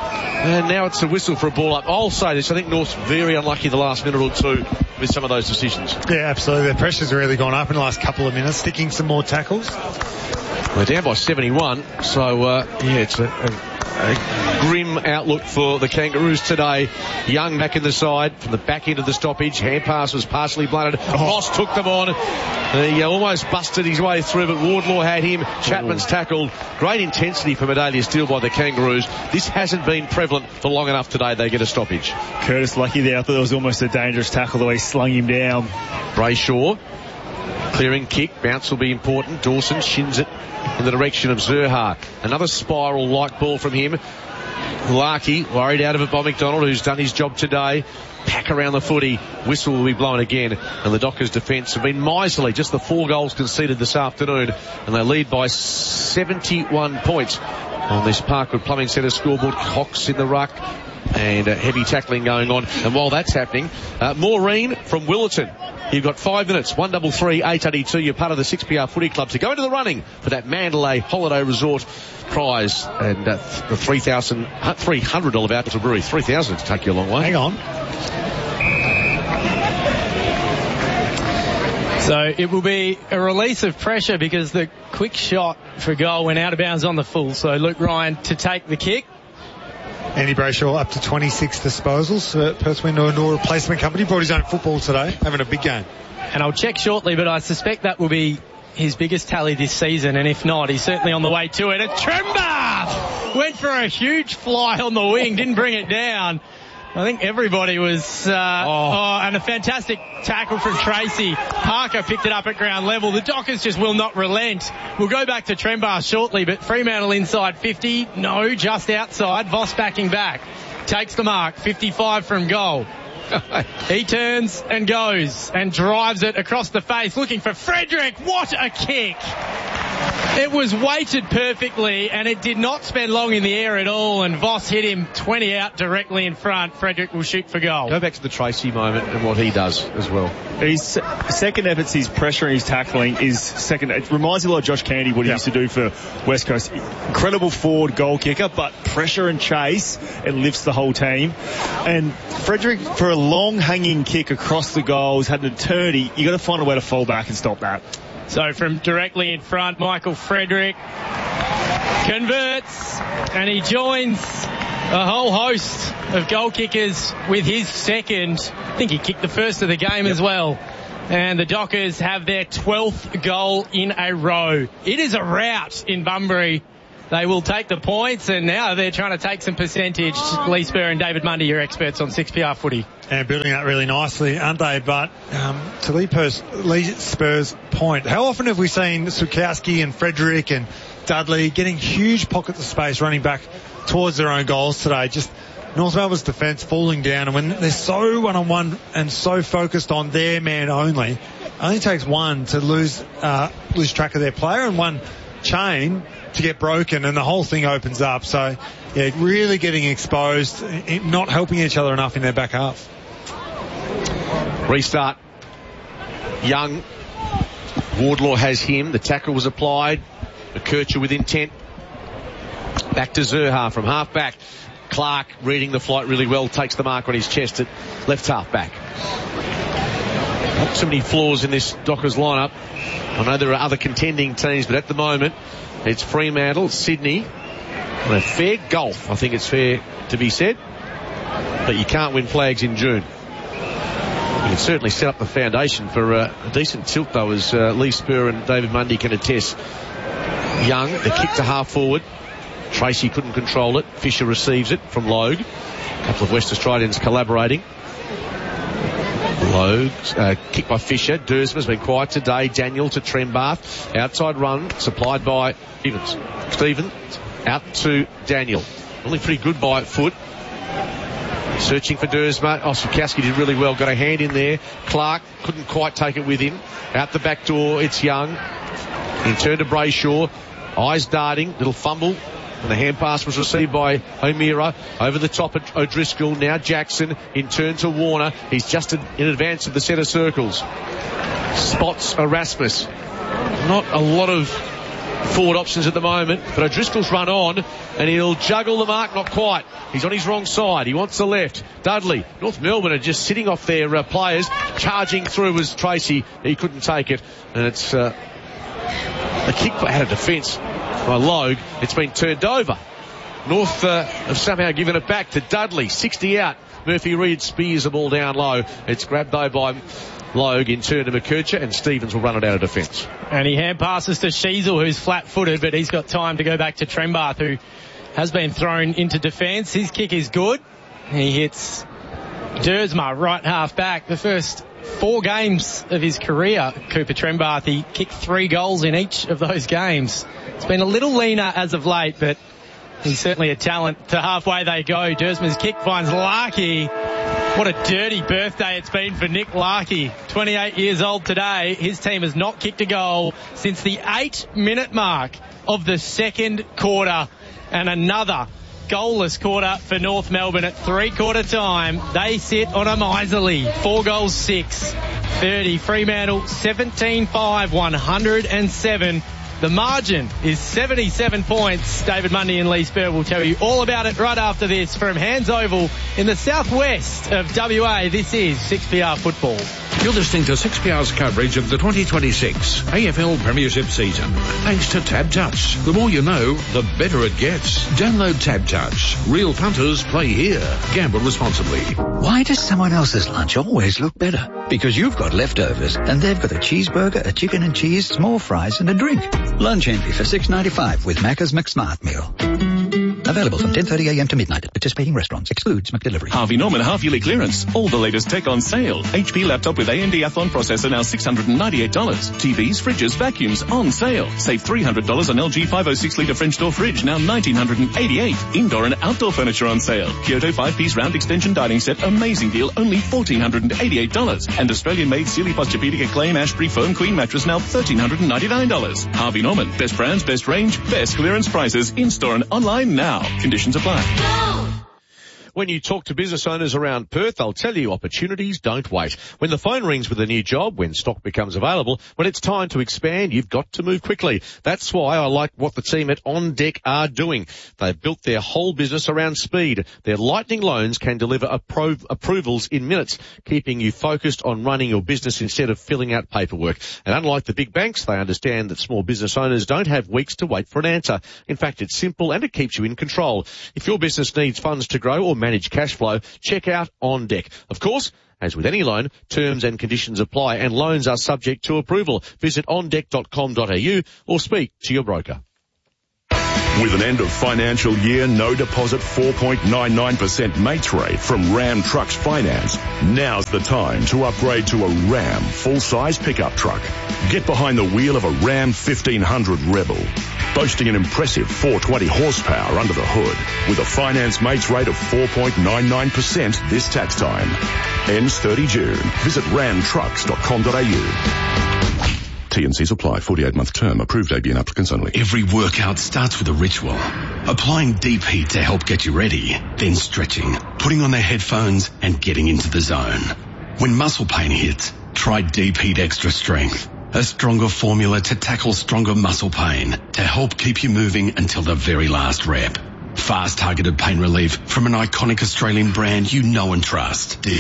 And now it's a whistle for a ball up. I'll say this, I think North's very unlucky the last minute or two with some of those decisions. Yeah, absolutely. Their pressure's really gone up in the last couple of minutes, sticking some more tackles. We're down by seventy-one, so uh, yeah, it's a, a, a grim outlook for the Kangaroos today. Young back in the side from the back end of the stoppage. Hand pass was partially blunted. Oh. Ross took them on. He uh, almost busted his way through, but Wardlaw had him. Chapman's tackled. Great intensity for Medalia Steel by the Kangaroos. This hasn't been prevalent for long enough today. They get a stoppage. Curtis lucky there. I thought it was almost a dangerous tackle the way he slung him down. Brayshaw. Clearing kick. Bounce will be important. Dawson shins it in the direction of Zurhaar. Another spiral-like ball from him. Larkey worried out of it by McDonald, who's done his job today. Pack around the footy. Whistle will be blown again. And the Dockers' defence have been miserly. Just the four goals conceded this afternoon. And they lead by seventy-one points on this Parkwood Plumbing Centre scoreboard. Cox in the ruck. And uh, heavy tackling going on. And while that's happening, uh, Maureen from Willerton. You've got five minutes, one double three, eight eighty-two. You're part of the six P R footy club. So go into the running for that Mandalay Holiday Resort prize and uh, the three thousand, three hundred dollars voucher to Brewery. three thousand to take you a long way. Hang on. So it will be a release of pressure because the quick shot for goal went out of bounds on the full. So Luke Ryan to take the kick. Andy Brayshaw up to twenty-six disposals. Uh, Perth Window and Door Replacement Company brought his own football today, having a big game. And I'll check shortly, but I suspect that will be his biggest tally this season, and if not, he's certainly on the way to it. And Trembath went for a huge fly on the wing, didn't bring it down. I think everybody was, uh, oh. oh, and a fantastic tackle from Tracy. Parker picked it up at ground level. The Dockers just will not relent. We'll go back to Trembath shortly, but Fremantle inside fifty. No, just outside. Voss backing back. Takes the mark. fifty-five from goal. He turns and goes and drives it across the face looking for Frederick. What a kick. It was weighted perfectly, and it did not spend long in the air at all, and Voss hit him twenty out directly in front. Frederick will shoot for goal. Go back to the Tracy moment and what he does as well. His second efforts, his pressure and his tackling is second. It reminds me a lot of Josh Candy, what he yeah. used to do for West Coast. Incredible forward goal kicker, but pressure and chase, it lifts the whole team. And Frederick, for a long hanging kick across the goals, had an eternity. You got to find a way to fall back and stop that. So from directly in front, Michael Frederick converts, and he joins a whole host of goal kickers with his second. I think he kicked the first of the game yep. as well. And the Dockers have their twelfth goal in a row. It is a rout in Bunbury. They will take the points, and now they're trying to take some percentage. Lee Spur and David Mundy, your experts on six P R footy. And building that really nicely, aren't they? But um, to Lee, Pers- Lee Spur's point, how often have we seen Sukowski and Frederick and Dudley getting huge pockets of space running back towards their own goals today? Just North Melbourne's defence falling down, and when they're so one-on-one and so focused on their man only, it only takes one to lose uh, lose track of their player and one chain to get broken, and the whole thing opens up. So, yeah, really getting exposed, not helping each other enough in their back half. Restart. Young. Wardlaw has him. The tackle was applied. McKercher with intent. Back to Zerha from half back. Clark reading the flight really well, takes the mark on his chest at left half back. Not so many flaws in this Dockers lineup. I know there are other contending teams, but at the moment it's Fremantle, Sydney, and a fair gulf, I think it's fair to be said. But you can't win flags in June. You can certainly set up the foundation for uh, a decent tilt, though, as uh, Lee Spur and David Mundy can attest. Young, the kick to half forward. Tracy couldn't control it. Fisher receives it from Logue. A couple of West Australians collaborating. Logue, uh, kick by Fisher. Dersma's been quiet today. Daniel to Trembath. Outside run supplied by Stevens. Stevens out to Daniel. Only pretty good by foot. Searching for Dersma. Oh, Sukowski did really well. Got a hand in there. Clark couldn't quite take it with him. Out the back door, it's Young. In turn to Brayshaw. Eyes darting. Little fumble. And the hand pass was received by O'Meara. Over the top at O'Driscoll. Now Jackson in turn to Warner. He's just in advance of the centre circles. Spots Erasmus. Not a lot of forward options at the moment, but O'Driscoll's run on and he'll juggle the mark. Not quite. He's on his wrong side. He wants the left. Dudley. North Melbourne are just sitting off their uh, players. Charging through was Tracy. He couldn't take it. And it's uh, a kick out of defence by Logue. It's been turned over. North uh, have somehow given it back to Dudley. sixty out. Murphy Reid spears the ball down low. It's grabbed though by Logue in turn to McKercher, and Stevens will run it out of defence. And he hand passes to Sheasel, who's flat-footed, but he's got time to go back to Trembath, who has been thrown into defence. His kick is good. He hits Dersma right half back. The first four games of his career, Cooper Trembath, he kicked three goals in each of those games. It's been a little leaner as of late, but he's certainly a talent. To halfway they go. Dersma's kick finds Larkey. What a dirty birthday it's been for Nick Larkey. twenty-eight years old today. His team has not kicked a goal since the eight-minute mark of the second quarter. And another goalless quarter for North Melbourne at three-quarter time. They sit on a miserly four goals, six. thirty. Fremantle, seventeen five, one hundred seven. The margin is seventy-seven points. David Mundy and Lee Spur will tell you all about it right after this from Hands Oval in the southwest of W A. This is six P R Football. You're listening to six P R's coverage of the twenty twenty-six A F L Premiership season. Thanks to Tab Touch. The more you know, the better it gets. Download Tab Touch. Real punters play here. Gamble responsibly. Why does someone else's lunch always look better? Because you've got leftovers and they've got a cheeseburger, a chicken and cheese, small fries and a drink. Lunch envy for six ninety-five with Macca's McSmart Meal. Available from ten thirty a m to midnight at participating restaurants. Excludes McDelivery. Harvey Norman half-yearly clearance. All the latest tech on sale. H P laptop with A M D Athlon processor now six hundred ninety-eight dollars. T Vs, fridges, vacuums on sale. Save three hundred dollars on L G five oh six litre French door fridge now one thousand nine hundred eighty-eight dollars. Indoor and outdoor furniture on sale. Kyoto five-piece round extension dining set. Amazing deal. Only one thousand four hundred eighty-eight dollars. And Australian-made Sealy Posturepedic Acclaim Ashbury Foam Queen mattress now one thousand three hundred ninety-nine dollars. Harvey Norman. Best brands, best range, best clearance prices. In-store and online now. Conditions apply. When you talk to business owners around Perth, they'll tell you opportunities don't wait. When the phone rings with a new job, when stock becomes available, when it's time to expand, you've got to move quickly. That's why I like what the team at On Deck are doing. They've built their whole business around speed. Their Lightning loans can deliver appro- approvals in minutes, keeping you focused on running your business instead of filling out paperwork. And unlike the big banks, they understand that small business owners don't have weeks to wait for an answer. In fact, it's simple and it keeps you in control. If your business needs funds to grow or manage cash flow, check out On Deck. Of course, as with any loan, terms and conditions apply and loans are subject to approval. Visit on deck dot com dot a u or speak to your broker. With an end of financial year no deposit four point nine nine percent mates rate from Ram Trucks Finance, now's the time to upgrade to a Ram full-size pickup truck. Get behind the wheel of a Ram fifteen hundred Rebel, boasting an impressive four hundred twenty horsepower under the hood, with a finance mates rate of four point nine nine percent this tax time. Ends thirty June. Visit ram trucks dot com dot a u. T and Cs apply. forty-eight month term. Approved A B N applicants only. Every workout starts with a ritual. Applying deep heat to help get you ready. Then stretching, putting on their headphones and getting into the zone. When muscle pain hits, try Deep Heat Extra Strength. A stronger formula to tackle stronger muscle pain to help keep you moving until the very last rep. Fast targeted pain relief from an iconic Australian brand you know and trust. Deep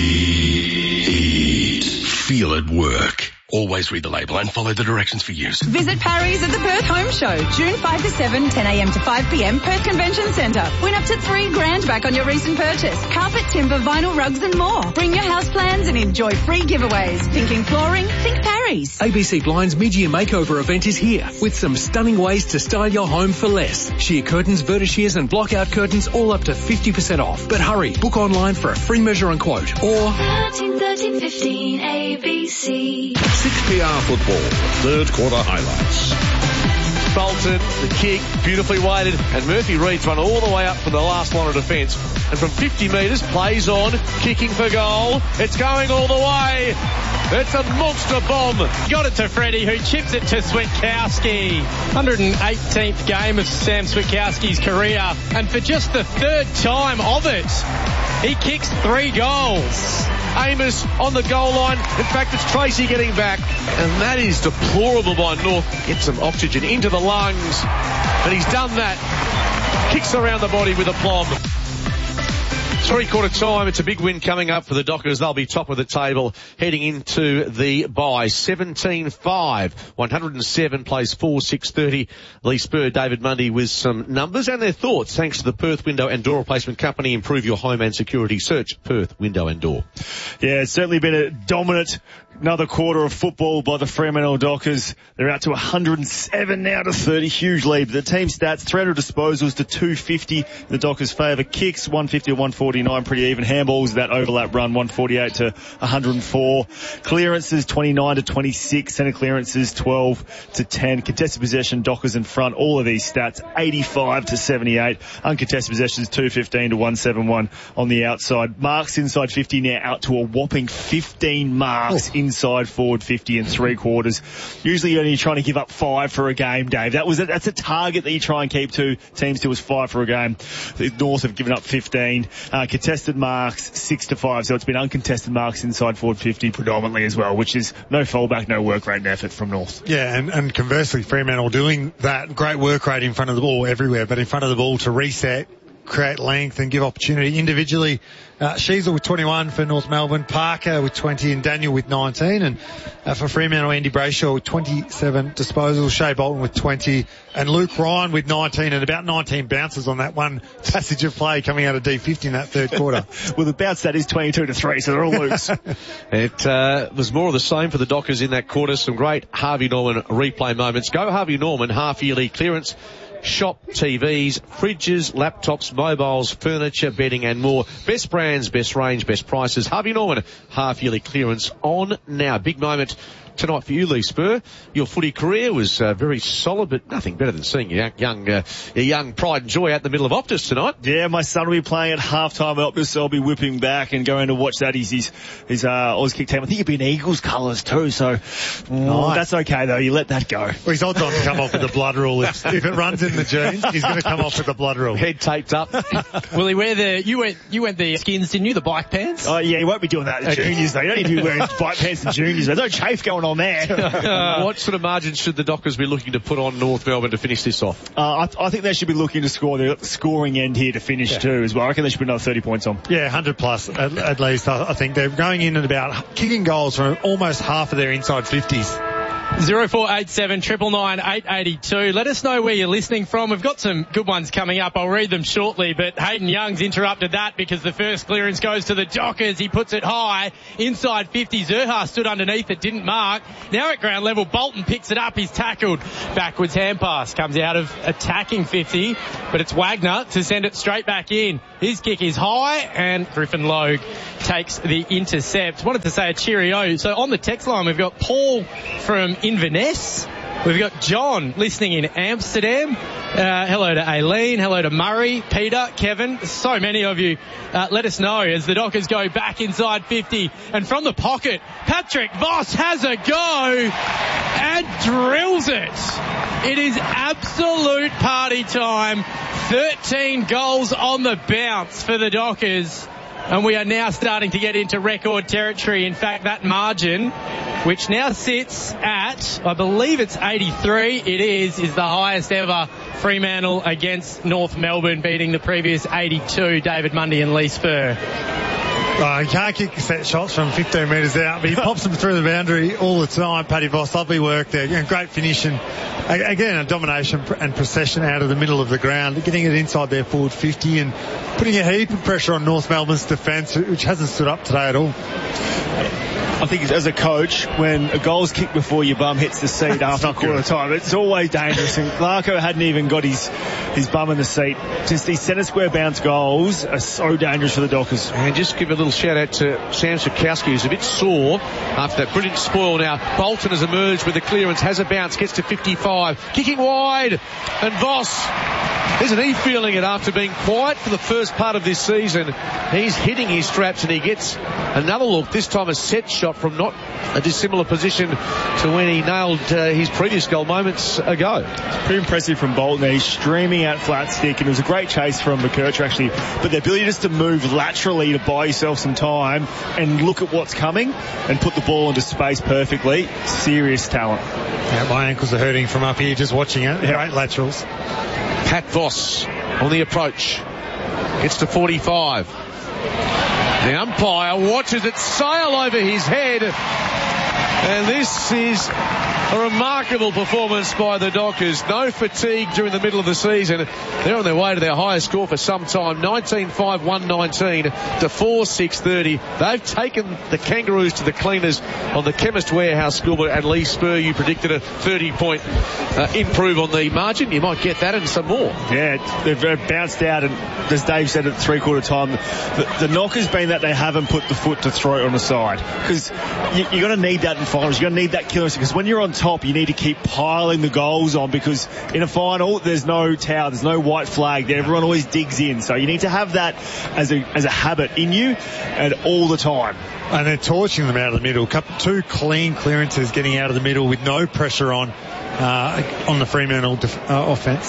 Heat. Feel it work. Always read the label and follow the directions for use. Visit Parry's at the Perth Home Show, June fifth to seventh, ten a m to five p m, Perth Convention Centre. Win up to three grand back on your recent purchase. Carpet, timber, vinyl, rugs and more. Bring your house plans and enjoy free giveaways. Thinking flooring? Think Parry's. A B C Blinds mid-year makeover event is here with some stunning ways to style your home for less. Sheer curtains, vertishears and block-out curtains all up to fifty percent off. But hurry, book online for a free measure and quote or thirteen thirteen fifteen A B C. six P R Football, third quarter highlights. Bolton, the kick, beautifully weighted, and Murphy Reed's run all the way up from the last line of defence. And from fifty metres, plays on, kicking for goal. It's going all the way. It's a monster bomb. Got it to Freddie, who chips it to Switkowski. one hundred eighteenth game of Sam Switkowski's career. And for just the third time of it, he kicks three goals. Amos on the goal line. In fact, it's Tracy getting back. And that is deplorable by North. Get some oxygen into the lungs. And he's done that. Kicks around the body with aplomb. Three-quarter time, it's a big win coming up for the Dockers. They'll be top of the table heading into the bye. seventeen five, one hundred seven plays four six thirty. Lee Spur, David Mundy with some numbers and their thoughts. Thanks to the Perth Window and Door Replacement Company. Improve your home and security. Search Perth Window and Door. Yeah, it's certainly been a dominant another quarter of football by the Fremantle Dockers. They're out to one hundred seven now to thirty. Huge lead. The team stats, three hundred disposals to two hundred fifty. The Dockers favour. Kicks, one hundred fifty to one forty-nine. Pretty even. Handballs, that overlap run, one forty-eight to one hundred four. Clearances, twenty-nine to twenty-six. Centre clearances, twelve to ten. Contested possession, Dockers in front. All of these stats, eighty-five to seventy-eight. Uncontested possessions, two fifteen to one seventy-one on the outside. Marks inside fifty now out to a whopping fifteen marks oh. inside forward fifty and three quarters. Usually you're only trying to give up five for a game, Dave. That was a, that's a target that you try and keep to teams to was five for a game. The North have given up fifteen. Uh, contested marks, six to five. So it's been uncontested marks inside forward fifty predominantly as well, which is no fallback, no work rate and effort from North. Yeah, and, and conversely, Fremantle doing that great work rate in front of the ball everywhere, but in front of the ball to reset, create length and give opportunity individually. Uh, Sheasel with twenty-one for North Melbourne, Parker with twenty and Daniel with nineteen, and uh, for Fremantle, Andy Brayshaw with twenty-seven disposals, Shea Bolton with twenty, and Luke Ryan with nineteen, and about nineteen bounces on that one passage of play coming out of D fifty in that third quarter. Well, the bounce that is twenty-two to three, so they're all loose. It uh, was more of the same for the Dockers in that quarter. Some great Harvey Norman replay moments. Go Harvey Norman, half-yearly clearance. shop T Vs, fridges, laptops, mobiles, furniture, bedding and more. Best brands, best range, best prices. Harvey Norman, half-yearly clearance on now. Big moment tonight for you, Lee Spur. Your footy career was uh, very solid, but nothing better than seeing your young, uh, your young pride and joy out in the middle of Optus tonight. Yeah, my son will be playing at half-time at Optus, so I'll be whipping back and going to watch that. He's his, his uh, Oz kick team. I think he'd be in Eagles colours too, so mm, nice. That's okay though. You let that go. Well, he's odds on to come off with the blood rule. If, if it runs in the genes, he's going to come off with the blood rule. Head taped up. Will he wear the? You went. You went the skins, didn't you? The bike pants. Oh yeah, he won't be doing that at juniors though. You don't need to be wearing bike pants in juniors. There's no chafe going on there. Uh, what sort of margins should the Dockers be looking to put on North Melbourne to finish this off? Uh, I, th- I think they should be looking to score the scoring end here to finish yeah. too as well. I reckon they should put another thirty points on. Yeah, one hundred plus at, at least. I, I think they're going in at about kicking goals from almost half of their inside fifties. zero four eight seven, nine nine nine, eight eight two. Let us know where you're listening from. We've got some good ones coming up. I'll read them shortly, but Hayden Young's interrupted that because the first clearance goes to the Dockers. He puts it high. Inside fifty. Zerha stood underneath it, didn't mark. Now at ground level, Bolton picks it up. He's tackled. Backwards hand pass. Comes out of attacking fifty, but it's Wagner to send it straight back in. His kick is high, and Griffin Logue takes the intercept. Wanted to say a cheerio. So on the text line, we've got Paul from Inverness. We've got John listening in Amsterdam. Uh, hello to Aileen. Hello to Murray, Peter, Kevin. So many of you. Uh, let us know as the Dockers go back inside fifty. And from the pocket, Patrick Voss has a go and drills it. It is absolute party time. thirteen goals on the bounce for the Dockers. And we are now starting to get into record territory. In fact, that margin, which now sits at, I believe it's eighty-three, it is, is the highest ever. Fremantle against North Melbourne, beating the previous eighty-two, David Mundy and Lee Spur. Oh, he can't kick set shots from fifteen metres out, but he pops them through the boundary all the time. Paddy Voss, lovely work there. And great finish. And again, a domination and procession out of the middle of the ground, getting it inside their forward fifty and putting a heap of pressure on North Melbourne's defence, which hasn't stood up today at all. I think as a coach, when a goal's kicked before your bum hits the seat after a quarter of time, it's always dangerous. And Clarko hadn't even got his, his bum in the seat. Just these centre square bounce goals are so dangerous for the Dockers. And just give a little shout out to Sam Sikowski, who's a bit sore after that brilliant spoil. Now, Bolton has emerged with the clearance, has a bounce, gets to fifty-five, kicking wide, and Voss, isn't he feeling it after being quiet for the first part of this season? He's hitting his straps and he gets another look, this time a set shot from not a dissimilar position to when he nailed uh, his previous goal moments ago. Pretty impressive from Bolton. He's streaming out flat stick, and it was a great chase from McKercher actually, but the ability just to move laterally to buy yourself some time and look at what's coming and put the ball into space perfectly, serious talent. Yeah, my ankles are hurting from up here just watching it. Yeah. Great laterals. Pat Voss on the approach, gets to forty-five. The umpire watches it sail over his head, and this is a remarkable performance by the Dockers. No fatigue during the middle of the season. They're on their way to their highest score for some time, nineteen five, one nineteen to four six thirty. They've taken the Kangaroos to the cleaners on the Chemist Warehouse scoreboard. And Lee Spur, you predicted a thirty point uh, improve on the margin. You might get that and some more. Yeah, they've bounced out, and as Dave said at three quarter time, the, the knock has been that they haven't put the foot to throw it on the side, because you, you're going to need that in finals. You're going to need that killer, because when you're on top, you need to keep piling the goals on, because in a final there's no towel, there's no white flag, everyone always digs in, so you need to have that as a as a habit in you and all the time. And they're torching them out of the middle. Two clean clearances getting out of the middle with no pressure on uh, on the Fremantle def- uh, offence.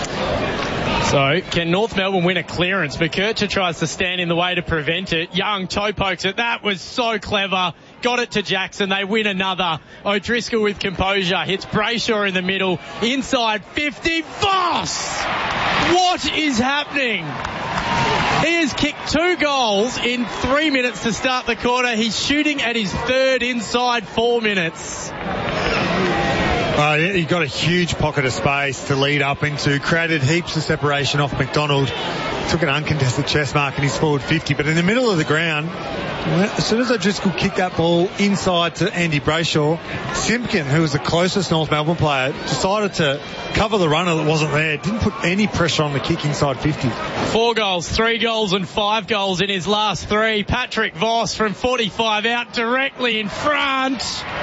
So, can North Melbourne win a clearance? McKercher tries to stand in the way to prevent it. Young toe pokes it. That was so clever. Got it to Jackson. They win another. O'Driscoll with composure. Hits Brayshaw in the middle. Inside fifty. Voss! What is happening? He has kicked two goals in three minutes to start the quarter. He's shooting at his third inside four minutes. Uh, he got a huge pocket of space to lead up into, created heaps of separation off McDonald, took an uncontested chest mark in his forward fifty, but in the middle of the ground, as soon as O'Driscoll kicked that ball inside to Andy Brayshaw, Simpkin, who was the closest North Melbourne player, decided to cover the runner that wasn't there. Didn't put any pressure on the kick inside fifty. Four goals, three goals and five goals in his last three. Patrick Voss from forty-five out directly in front.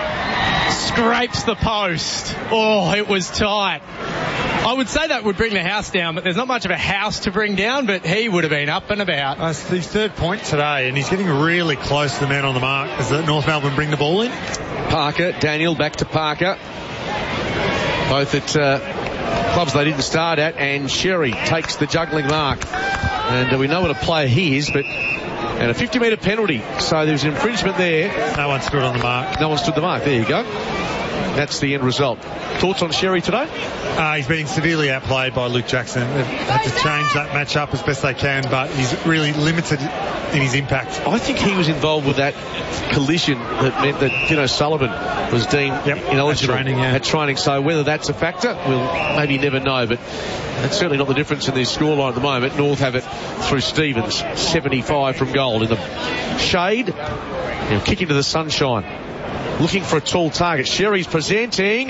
Scrapes the post. Oh, it was tight. I would say that would bring the house down, but there's not much of a house to bring down, but he would have been up and about. Uh, it's his third point today, and he's getting really close to the man on the mark as the North Melbourne bring the ball in. Parker, Daniel, back to Parker. Both at uh, clubs they didn't start at, and Sherry takes the juggling mark. And uh, we know what a player he is, but... And a fifty metre penalty. So there's an infringement there. No one stood on the mark. No one stood the mark. There you go. That's the end result. Thoughts on Sherry today? Uh, he's been severely outplayed by Luke Jackson. They've had to change that match up as best they can, but he's really limited in his impact. I think he was involved with that collision that meant that Tino Sullivan was deemed yep, ineligible at training, yeah. at training. So whether that's a factor, we'll maybe never know, but that's certainly not the difference in their scoreline at the moment. North have it through Stevens, seventy-five from goal in the shade. You know, kick into the sunshine. Looking for a tall target. Sherry's presenting.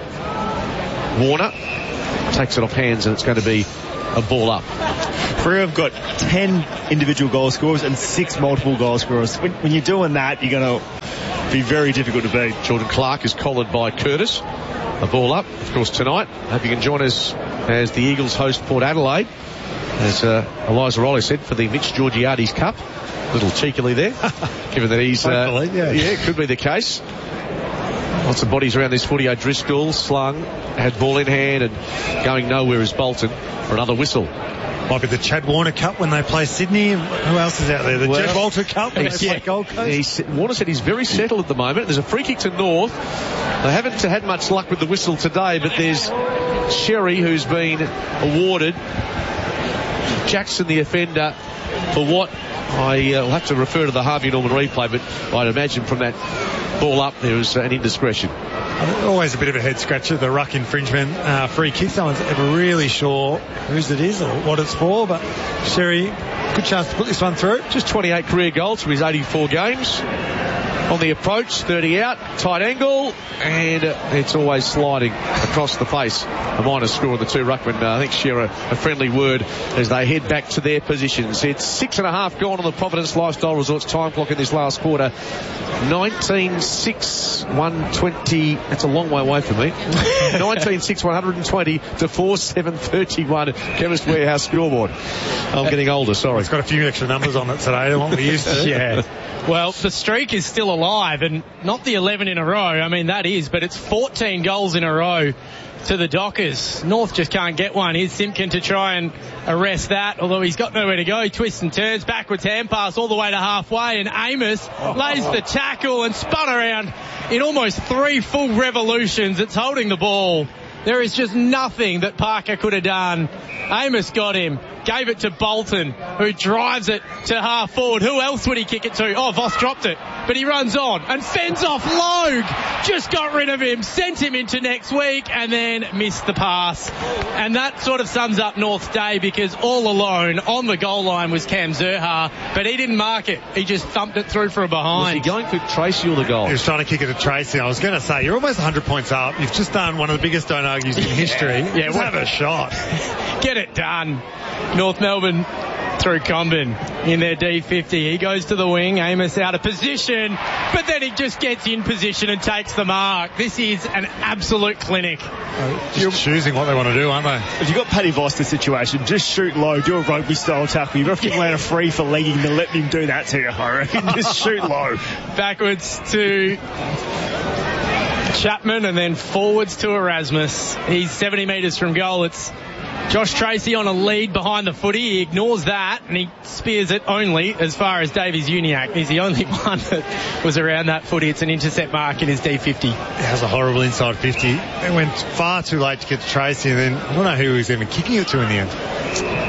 Warner takes it off hands, and it's going to be a ball up. Freo have got ten individual goal scorers and six multiple goal scorers. When, when you're doing that, you're going to be very difficult to beat. Jordan Clark is collared by Curtis. A ball up, of course, tonight. Hope you can join us as the Eagles host Port Adelaide, as uh, Eliza Riley said, for the Mitch Georgiades Cup. A little cheekily there, given that he's... Uh, Hopefully, yeah. yeah, it could be the case. Lots of bodies around this footy. O'Driscoll slung, had ball in hand, and going nowhere is Bolton for another whistle. Might be the Chad Warner Cup when they play Sydney. Who else is out there? The well, Jed Walter Cup when they yeah, play Gold Coast. He, Warner said he's very settled at the moment. There's a free kick to North. They haven't had much luck with the whistle today, but there's Sherry, who's been awarded. Jackson, the offender, for what I uh, will have to refer to the Harvey Norman replay, but I'd imagine from that ball up there was uh, an indiscretion. Always a bit of a head scratcher, the ruck infringement uh, free kick. No one's ever really sure whose it is or what it's for, but Sherry, good chance to put this one through. Just twenty-eight career goals from his eighty-four games. On the approach, thirty out, tight angle, and uh, it's always sliding across the face. A minus score of the two ruckmen. Uh, I think share a, a friendly word as they head back to their positions. It's six and a half gone on the Providence Lifestyle Resorts time clock in this last quarter. nineteen six, one twenty. That's a long way away from me. nineteen six, one twenty to four seven thirty-one. Chemist Warehouse scoreboard. I'm getting older, sorry. It's got a few extra numbers on it today than what we used to. Yeah. Well, the streak is still alive, and not the eleven in a row. I mean, that is, but it's fourteen goals in a row to the Dockers. North just can't get one. Here's Simpkin to try and arrest that, although he's got nowhere to go. Twists and turns, backwards hand pass all the way to halfway, and Amos lays the tackle and spun around in almost three full revolutions. It's holding the ball. There is just nothing that Parker could have done. Amos got him, gave it to Bolton, who drives it to half forward. Who else would he kick it to? Oh, Voss dropped it, but he runs on and fends off Logue. Just got rid of him, sent him into next week, and then missed the pass. And that sort of sums up North's day, because all alone on the goal line was Cam Zurhaar, but he didn't mark it. He just thumped it through for a behind. Was he going for Tracy or the goal? He was trying to kick it to Tracy. I was going to say, you're almost one hundred points up. You've just done one of the biggest don't argues in history. Yeah, just have a shot. Get it done. North Melbourne through Comben in their D fifty. He goes to the wing. Amos out of position, but then he just gets in position and takes the mark. This is an absolute clinic. Uh, just choosing what they want to do, aren't they? If you've got Paddy Voss in the situation, just shoot low, do a rugby style tackle. You're often land a free for legging, then let him do that to you, I reckon. Just shoot low. Backwards to Chapman and then forwards to Erasmus. He's seventy metres from goal. It's Josh Tracy on a lead behind the footy. He ignores that and he spears it only as far as Davies Uniacke. He's the only one that was around that footy. It's an intercept mark in his D fifty. It has a horrible inside fifty. It went far too late to get to Tracy, and then I don't know who he was even kicking it to in the end.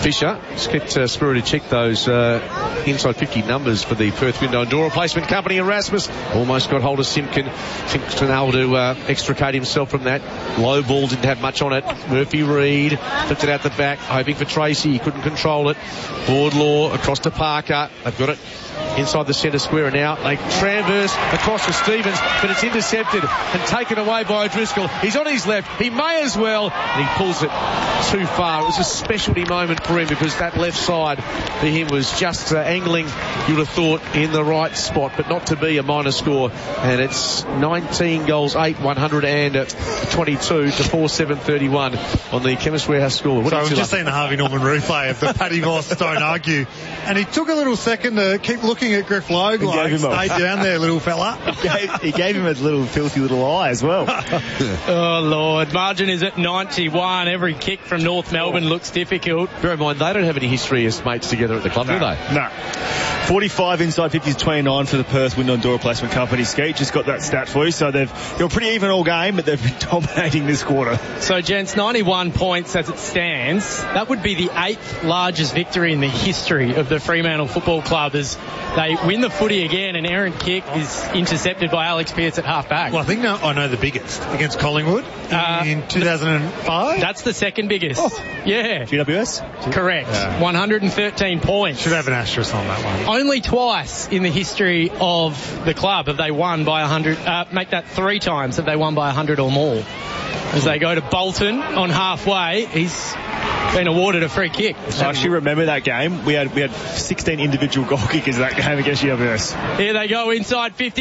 Fisher. Just get uh, Spirited check those uh, inside fifty numbers for the Perth Window and Door Replacement Company. Erasmus almost got hold of Simpkin. Simpkin able to uh, extricate himself from that. Low ball, didn't have much on it. Murphy Reid flipped it out the back, hoping for Tracy. He couldn't control it. Wardlaw across to Parker. They've got it inside the centre square, and now they transverse across to Stevens, but it's intercepted and taken away by O'Driscoll. He's on his left. He may as well, and he pulls it too far. It was a specialty moment for him because that left side for him was just uh, angling, you would have thought, in the right spot, but not to be a minor score. And it's nineteen goals, eight, one hundred twenty-two to four seven thirty-one on the Chemist Warehouse score. What so we've just seen the Harvey Norman replay of the Paddy Moss Don't Argue, and he took a little second to keep looking at Griff Logue, like, stay down there, little fella. He gave, he gave him a little filthy little eye as well. Oh, Lord. Margin is at ninety-one. Every kick from North Melbourne looks difficult. Bear in mind, they don't have any history as mates together at the club, no, do they? No. forty-five inside fifties, twenty-nine for the Perth Window and Door Replacement Company. Skeet just got that stat for you. So they've, they were pretty even all game, but they've been dominating this quarter. So, gents, ninety-one points as it stands. That would be the eighth largest victory in the history of the Fremantle Football Club as they win the footy again. An errant kick is intercepted by Alex Pearce at half-back. Well, I think now I know the biggest against Collingwood uh, in two thousand five. That's the second biggest. Oh. Yeah. G W S? Correct. Yeah. one hundred thirteen points. Should have an asterisk on that one. Only twice in the history of the club have they won by one hundred. Uh, make that three times have they won by one hundred or more. As they go to Bolton on halfway, he's been awarded a free kick. I actually remember that game. We had we had sixteen individual goal kickers that game against G W S. Here they go inside fifty.